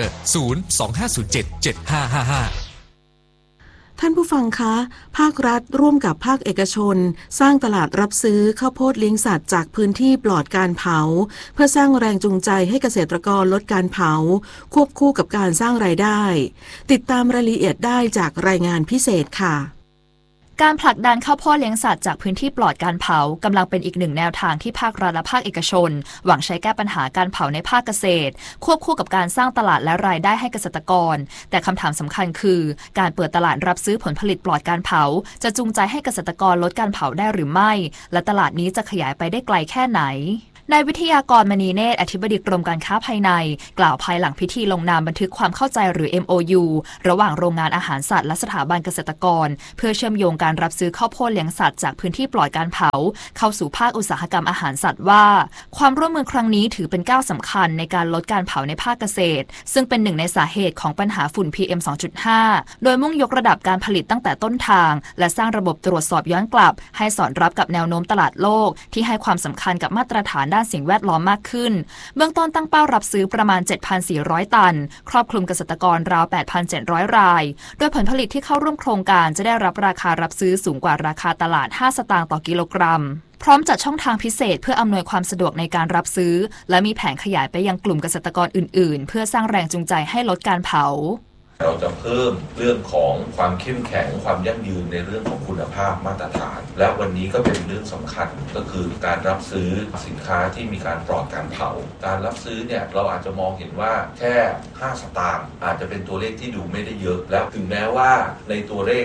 025077555 ท่านผู้ฟังคะภาครัฐร่วมกับภาคเอกชนสร้างตลาดรับซื้อข้าวโพดเลี้ยงสัตว์จากพื้นที่ปลอดการเผาเพื่อสร้างแรงจูงใจให้เกษตรกรลดการเผาควบคู่กับการสร้างรายได้ติดตามรายละเอียดได้จากรายงานพิเศษค่ะการผลักดันข้าวโพดเลี้ยงสัตว์จากพื้นที่ปลอดการเผากำลังเป็นอีกหนึ่งแนวทางที่ภาครัฐและภาคเอกชนหวังใช้แก้ปัญหาการเผาในภาคเกษตรควบคู่กับการสร้างตลาดและรายได้ให้เกษตรกรแต่คำถามสำคัญคือการเปิดตลาดรับซื้อผลผลิตปลอดการเผาจะจูงใจให้เกษตรกรลดการเผาได้หรือไม่และตลาดนี้จะขยายไปได้ไกลแค่ไหนนายวิทยากรมณีเนตรอธิบดีกรมการค้าภายในกล่าวภายหลังพิธีลงนามบันทึกความเข้าใจหรือ MOU ระหว่างโรงงานอาหารสัตว์และสถาบันเกษตรกรเพื่อเชื่อมโยงการรับซื้อข้าวโพดเลี้ยงสัตว์จากพื้นที่ปลอดการเผาเข้าสู่ภาคอุตสาหกรรมอาหารสัตว์ว่าความร่วมมือครั้งนี้ถือเป็นก้าวสำคัญในการลดการเผาในภาคเกษตรซึ่งเป็นหนึ่งในสาเหตุของปัญหาฝุ่น PM 2.5 โดยมุ่งยกระดับการผลิตตั้งแต่ต้นทางและสร้างระบบตรวจสอบย้อนกลับให้สอดรับกับแนวโน้มตลาดโลกที่ให้ความสำคัญกับมาตรฐานด้านสิ่งแวดล้อมมากขึ้นเบื้องต้นตั้งเป้ารับซื้อประมาณ 7,400 ตันครอบคลุมเกษตรกรราว 8,700 รายโดยผลผลิตที่เข้าร่วมโครงการจะได้รับราคารับซื้อสูงกว่าราคาตลาด5 สตางค์ต่อกิโลกรัมพร้อมจัดช่องทางพิเศษเพื่ออำนวยความสะดวกในการรับซื้อและมีแผนขยายไปยังกลุ่มเกษตรกรอื่นๆเพื่อสร้างแรงจูงใจให้ลดการเผาเราจะเพิ่มเรื่องของความเข้มแข็งความยั่งยืนในเรื่องของคุณภาพมาตรฐานและวันนี้ก็เป็นเรื่องสำคัญก็คือการรับซื้อสินค้าที่มีการปลอดการเผาการรับซื้อเนี่ยเราอาจจะมองเห็นว่าแค่5 สตางค์อาจจะเป็นตัวเลขที่ดูไม่ได้เยอะแล้วถึงแม้ว่าในตัวเลข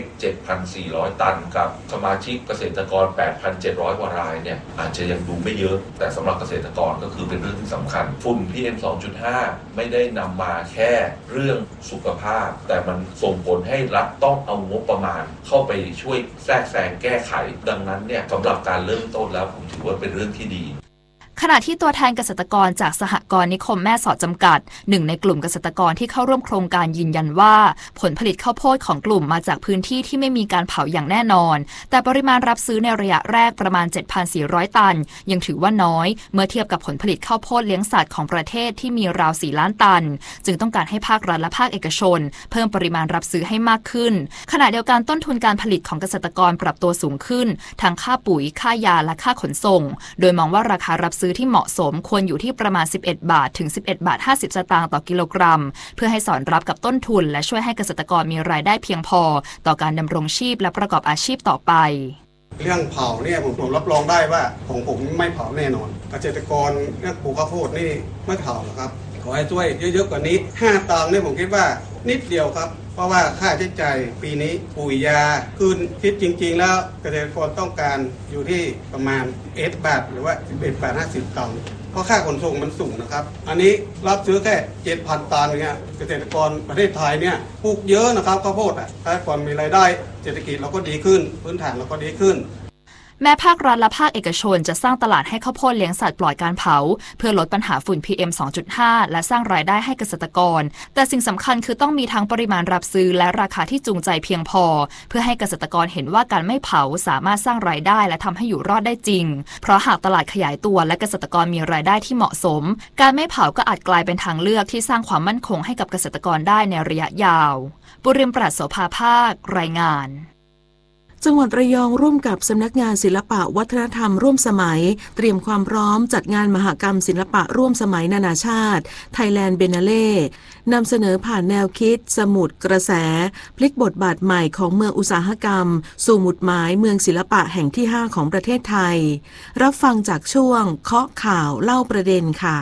7,400 ตันกับสมาชิกเกษตรกร 8,700 กว่ารายเนี่ยอาจจะยังดูไม่เยอะแต่สำหรับเกษตรกรก็คือเป็นเรื่องที่สำคัญฝุ่น PM 2.5 ไม่ได้นำมาแค่เรื่องสุขภาพแต่มันส่งผลให้รัฐต้องเอางบประมาณเข้าไปช่วยแทรกแซงแก้ไขดังนั้นเนี่ยสำหรับการเริ่มต้นแล้วผมถือว่าเป็นเรื่องที่ดีขณะที่ตัวแทนเกษตรกรจากสหกรณ์นิคมแม่สอดจำกัดหนึ่งในกลุ่มเกษตรกรที่เข้าร่วมโครงการยืนยันว่าผลผลิตข้าวโพดของกลุ่มมาจากพื้นที่ที่ไม่มีการเผาอย่างแน่นอนแต่ปริมาณรับซื้อในระยะแรกประมาณ 7,400 ตันยังถือว่าน้อยเมื่อเทียบกับผลผลิตข้าวโพดเลี้ยงสัตว์ของประเทศที่มีราว 4 ล้านตันจึงต้องการให้ภาครัฐและภาคเอกชนเพิ่มปริมาณรับซื้อให้มากขึ้นขณะเดียวกันต้นทุนการผลิตของเกษตรกรปรับตัวสูงขึ้นทั้งค่าปุ๋ยค่ายาและค่าขนส่งโดยมองว่าราคารับซื้อที่เหมาะสมควรอยู่ที่ประมาณ11 บาทถึง 11 บาท 50 สตางค์ต่อกิโลกรัมเพื่อให้สอดรับกับต้นทุนและช่วยให้เกษตรกรมีรายได้เพียงพอต่อการดำรงชีพและประกอบอาชีพต่อไปเรื่องเผาเนี่ยผมรับรองได้ว่าของผมไม่เผาแน่นอนเกษตรกรเรื่องปลูกข้าวโพดนี่ไม่เผาหรอกครับขอให้ช่วยเยอะๆกว่านี้5 ตังค์เนี่ยผมคิดว่านิดเดียวครับเพราะว่าค่าใช้จ่ายปีนี้ปุ๋ยยาขึ้นคิดจริงๆแล้วเกษตรกรต้องการอยู่ที่ประมาณ11 บาทหรือว่า11 บาท 50 ตังค์เพราะค่าขนส่งมันสูงนะครับอันนี้รับซื้อแค่ 7,000 ตันเนี่ยเกษตรกรประเทศไทยเนี่ยปลูกเยอะนะครับข้าวโพดถ้าก่อนมีรายได้เศรษฐกิจเราก็ดีขึ้นพื้นฐานเราก็ดีขึ้นแม้ภาครัฐและภาคเอกชนจะสร้างตลาดให้ข้าวโพดเลี้ยงสัตว์ปลอดการเผาเพื่อลดปัญหาฝุ่น PM 2.5 และสร้างรายได้ให้เกษตรกรแต่สิ่งสำคัญคือต้องมีทั้งปริมาณรับซื้อและราคาที่จูงใจเพียงพอเพื่อให้เกษตรกรเห็นว่าการไม่เผาสามารถสร้างรายได้และทำให้อยู่รอดได้จริงเพราะหากตลาดขยายตัวและเกษตรกรมีรายได้ที่เหมาะสมการไม่เผาก็อาจกลายเป็นทางเลือกที่สร้างความมั่นคงให้กับเกษตรกรได้ในระยะยาวบุริมปราศโสภาภาครายงานจังหวัดระยองร่วมกับสำนักงานศิลปะวัฒนธรรมร่วมสมัยเตรียมความพร้อมจัดงานมหกรรมศิลปะร่วมสมัยนานาชาติ Thailand Biennale นำเสนอผ่านแนวคิดสมุดกระแสพลิกบทบาทใหม่ของเมืองอุตสาหกรรมสู่หมุดหมายเมืองศิลปะแห่งที่ 5 ของประเทศไทยรับฟังจากช่วงเคาะข่าวเล่าประเด็นค่ะ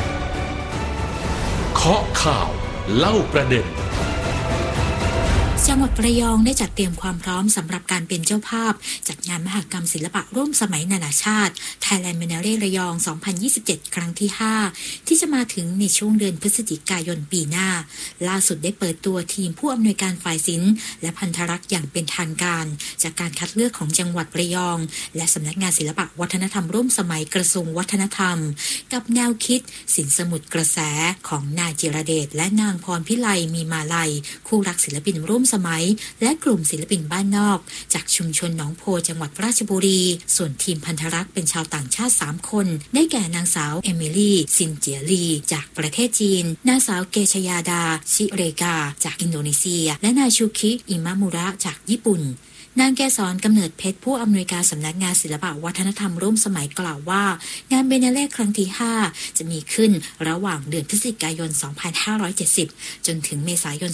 เคาะข่าวเล่าประเด็น小จังหวัดระยองได้จัดเตรียมความพร้อมสำหรับการเป็นเจ้าภาพจัดงานมหกรรมศิลปะร่วมสมัยนานาชาติ Thailand Biennale ระยอง 2027 ครั้งที่ 5 ที่จะมาถึงในช่วงเดือนพฤศจิกายนปีหน้าล่าสุดได้เปิดตัวทีมผู้อำนวยการฝ่ายศิลป์และพันธรักษ์อย่างเป็นทางการจากการคัดเลือกของจังหวัดระยองและสำนักงานศิลปะวัฒนธรรมร่วมสมัยกระทรวงวัฒนธรรมกับแนวคิดสินสมุดกระแสของนายจิรเดชและนางพรพิไลมีมาลัยคู่รักศิลปินร่วมสมัยและกลุ่มศิลปินบ้านนอกจากชุมชนหนองโพจังหวัดราชบุรีส่วนทีมพันธรักษ์เป็นชาวต่างชาติ3คนได้แก่นางสาวเอมิลี่ซินเจียลีจากประเทศจีนนางสาวเกชยาดาชิเรกาจากอินโดนีเซียและนายชูคิอิมามุระจากญี่ปุ่นนางแกษรกำเนิดเพชรผู้อำนวยการสำนักงานศิลปะวัฒนธรรมร่วมสมัยกล่าวว่างานเบเนเล่ครั้งที่ 5 จะมีขึ้นระหว่างเดือนพฤศจิกายน 2570 จนถึงเมษายน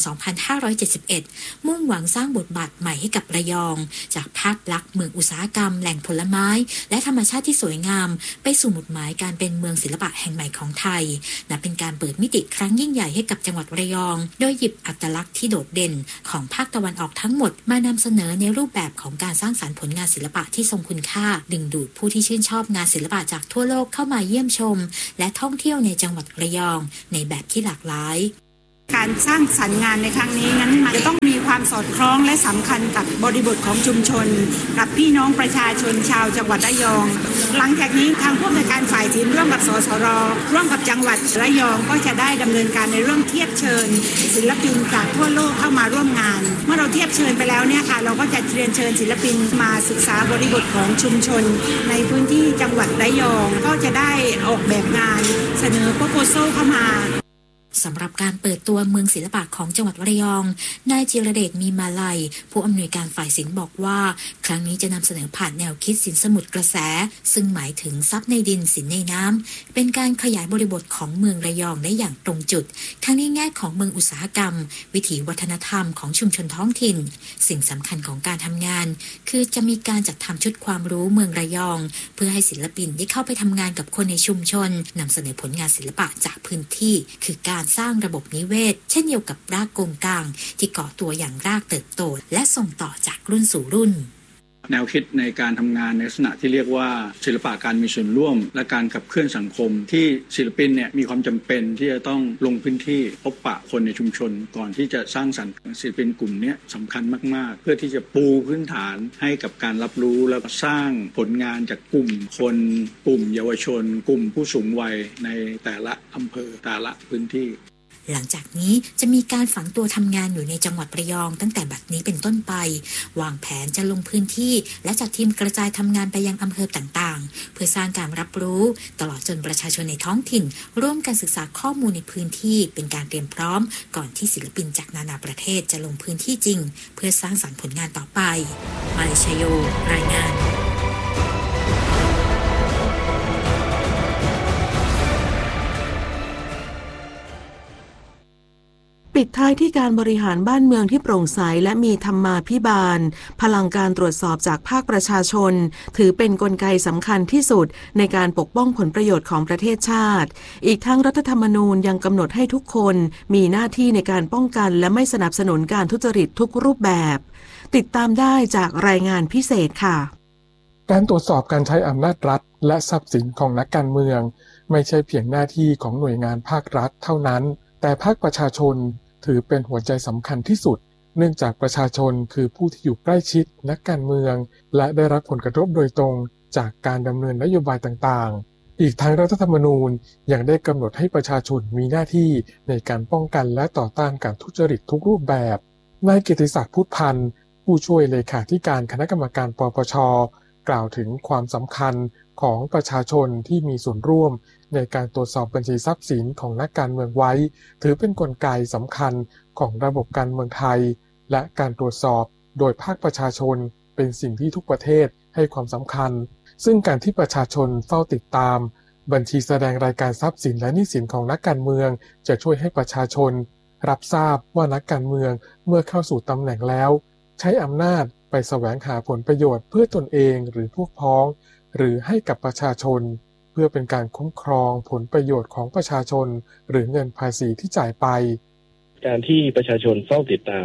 2571 มุ่งหวังสร้างบทบาทใหม่ให้กับระยองจากภาพลักษณ์เมืองอุตสาหกรรมแหล่งผลไม้และธรรมชาติที่สวยงามไปสู่หมุดหมายการเป็นเมืองศิลปะแห่งใหม่ของไทยนับเป็นการเปิดมิติครั้งยิ่งใหญ่ให้กับจังหวัดระยองโดยหยิบอัตลักษณ์ที่โดดเด่นของภาคตะวันออกทั้งหมดมานำเสนอในรูปแบบของการสร้างสรรค์ผลงานศิลปะที่ทรงคุณค่าดึงดูดผู้ที่ชื่นชอบงานศิลปะจากทั่วโลกเข้ามาเยี่ยมชมและท่องเที่ยวในจังหวัดระยองในแบบที่หลากหลายการสร้างสรรค์งานในครั้งนี้นั้นมันจะต้องมีความสอดคล้องและสำคัญกับบริบทของชุมชนกับพี่น้องประชาชนชาวจังหวัดระยองหลังจากนี้ทางผู้อำนวยการฝ่ายศิลป์ร่วมกับสสรร่วมกับจังหวัดระยองก็จะได้ดำเนินการในเรื่องเทียบเชิญศิลปินจากทั่วโลกเข้ามาร่วมงานเมื่อเราเทียบเชิญไปแล้วเนี่ยค่ะเราก็จะเรียนเชิญศิลปินมาศึกษาบริบทของชุมชนในพื้นที่จังหวัดระยองก็จะได้ออกแบบงานเสนอโปรโพโซลเข้ามาสำหรับการเปิดตัวเมืองศิลปะของจังหวัดระยองนายจิรเดชมีมาลัยผู้อำนวยการฝ่ายศิลป์บอกว่าครั้งนี้จะนำเสนอผ่านแนวคิดสินสมุดกระแสซึ่งหมายถึงทรัพย์ในดินสินในน้ำเป็นการขยายบริบทของเมืองระยองได้อย่างตรงจุดทั้งในแง่ของเมืองอุตสาหกรรมวิถีวัฒนธรรมของชุมชนท้องถิ่นสิ่งสำคัญของการทำงานคือจะมีการจัดทำชุดความรู้เมืองระยองเพื่อให้ศิลปินได้เข้าไปทำงานกับคนในชุมชนนำเสนอผลงานศิลปะจากพื้นที่คือการสร้างระบบนิเวศเช่นเดียวกับรากโกงกางที่ก่อตัวอย่างรากเติบโตและส่งต่อจากรุ่นสู่รุ่นแนวคิดในการทำงานในลักษณะที่เรียกว่าศิลปะการมีส่วนร่วมและการขับเคลื่อนสังคมที่ศิลปินเนี่ยมีความจำเป็นที่จะต้องลงพื้นที่พบปะคนในชุมชนก่อนที่จะสร้างสรรค์ศิลปินกลุ่มนี้สำคัญมากๆเพื่อที่จะปูพื้นฐานให้กับการรับรู้แล้วก็สร้างผลงานจากกลุ่มคนกลุ่มเยาวชนกลุ่มผู้สูงวัยในแต่ละอำเภอแต่ละพื้นที่หลังจากนี้จะมีการฝังตัวทำงานอยู่ในจังหวัดระยองตั้งแต่บัดนี้เป็นต้นไปวางแผนจะลงพื้นที่และจัดทีมกระจายทำงานไปยังอำเภอต่างๆเพื่อสร้างการรับรู้ตลอดจนประชาชนในท้องถิ่นร่วมกันศึกษาข้อมูลในพื้นที่เป็นการเตรียมพร้อมก่อนที่ศิลปินจากนานาประเทศจะลงพื้นที่จริงเพื่อสร้างสรรค์ผลงานต่อไปมาเลเซียรายงานปิดท้ายที่การบริหารบ้านเมืองที่โปร่งใสและมีธรรมาภิบาลพลังการตรวจสอบจากภาคประชาชนถือเป็นกลไกสำคัญที่สุดในการปกป้องผลประโยชน์ของประเทศชาติอีกทั้งรัฐธรรมนูญยังกำหนดให้ทุกคนมีหน้าที่ในการป้องกันและไม่สนับสนุนการทุจริตทุกรูปแบบติดตามได้จากรายงานพิเศษค่ะการตรวจสอบการใช้อำนาจรัฐและทรัพย์สินของนักการเมืองไม่ใช่เพียงหน้าที่ของหน่วยงานภาครัฐเท่านั้นแต่ภาคประชาชนถือเป็นหัวใจสำคัญที่สุดเนื่องจากประชาชนคือผู้ที่อยู่ใกล้ชิดนักการเมืองและได้รับผลกระทบโดยตรงจากการดำเนินนโยบายต่างๆอีกทั้งรัฐธรรมนูญยังได้กำหนดให้ประชาชนมีหน้าที่ในการป้องกันและต่อต้านการทุจริตทุกรูปแบบนายเกียรติศักดิ์พุทธพันธ์ผู้ช่วยเลขาธิการคณะกรรมการปปช.กล่าวถึงความสำคัญของประชาชนที่มีส่วนร่วมในการตรวจสอบบัญชีทรัพย์สินของนักการเมืองไว้ถือเป็นกลไกสำคัญของระบบการเมืองไทยและการตรวจสอบโดยภาคประชาชนเป็นสิ่งที่ทุกประเทศให้ความสำคัญซึ่งการที่ประชาชนเฝ้าติดตามบัญชีแสดงรายการทรัพย์สินและหนี้สินของนักการเมืองจะช่วยให้ประชาชนรับทราบว่านักการเมืองเมื่อเข้าสู่ตำแหน่งแล้วใช้อำนาจไปแสวงหาผลประโยชน์เพื่อตนเองหรือพวกพ้องหรือให้กับประชาชนเพื่อเป็นการคุ้มครองผลประโยชน์ของประชาชนหรือเงินภาษีที่จ่ายไปการที่ประชาชนเฝ้าติดตาม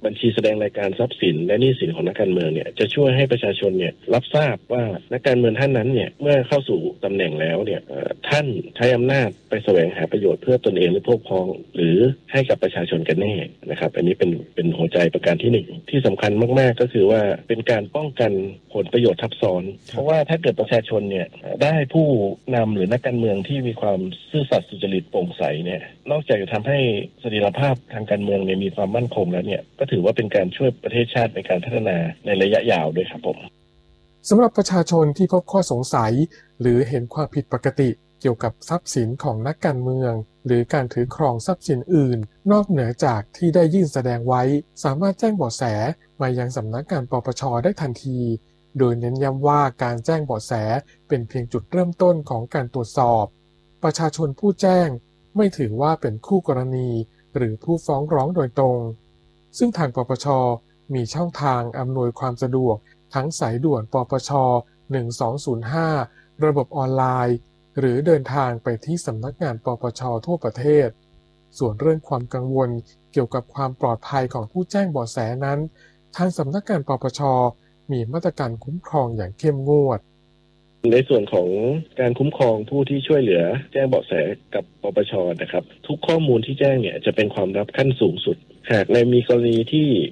บัญชีแสดงรายการทรัพย์สินและหนี้สินของนักการเมืองเนี่ยจะช่วยให้ประชาชนเนี่ยรับทราบว่านักการเมืองท่านนั้นเนี่ยเมื่อเข้าสู่ตำแหน่งแล้วเนี่ยท่านใช้อำนาจไปแสวงหาประโยชน์เพื่อตนเองหรือพวกพ้องหรือให้กับประชาชนกันแน่นะครับอันนี้เป็นหัวใจประการที่หนึ่งที่สำคัญมากๆก็คือว่าเป็นการป้องกันผลประโยชน์ทับซ้อนเพราะว่าถ้าเกิดประชาชนเนี่ยได้ผู้นำหรือนักการเมืองที่มีความซื่อสัตย์สุจริตโปร่งใสเนี่ยนอกจากจะทำให้เสถียรภาพทางการเมืองเนี่ยมีความมั่นคงแล้วเนี่ยก็ถือว่าเป็นการช่วยประเทศชาติในการพัฒนาในระยะยาวด้วยครับผมสำหรับประชาชนที่พบข้อสงสัยหรือเห็นความผิดปกติเกี่ยวกับทรัพย์สินของนักการเมืองหรือการถือครองทรัพย์สินอื่นนอกเหนือจากที่ได้ยื่นแสดงไว้สามารถแจ้งเบาะแสมายังสำนักงานปปช.ได้ทันทีโดยเน้นย้ำว่าการแจ้งเบาะแสเป็นเพียงจุดเริ่มต้นของการตรวจสอบประชาชนผู้แจ้งไม่ถือว่าเป็นคู่กรณีหรือผู้ฟ้องร้องโดยตรงซึ่งทางปปช.มีช่องทางอำนวยความสะดวกทั้งสายด่วนปปช. 1205ระบบออนไลน์หรือเดินทางไปที่สำนักงานปปช.ทั่วประเทศส่วนเรื่องความกังวลเกี่ยวกับความปลอดภัยของผู้แจ้งเบาะแสนั้นทางสำนักงานปปช.มีมาตรการคุ้มครองอย่างเข้มงวดในส่วนของการคุ้มครองผู้ที่ช่วยเหลือแจ้งเบาะแสกับปปช.นะครับทุกข้อมูลที่แจ้งเนี่ยจะเป็นความลับขั้นสูงสุดหากในมีกรณีที่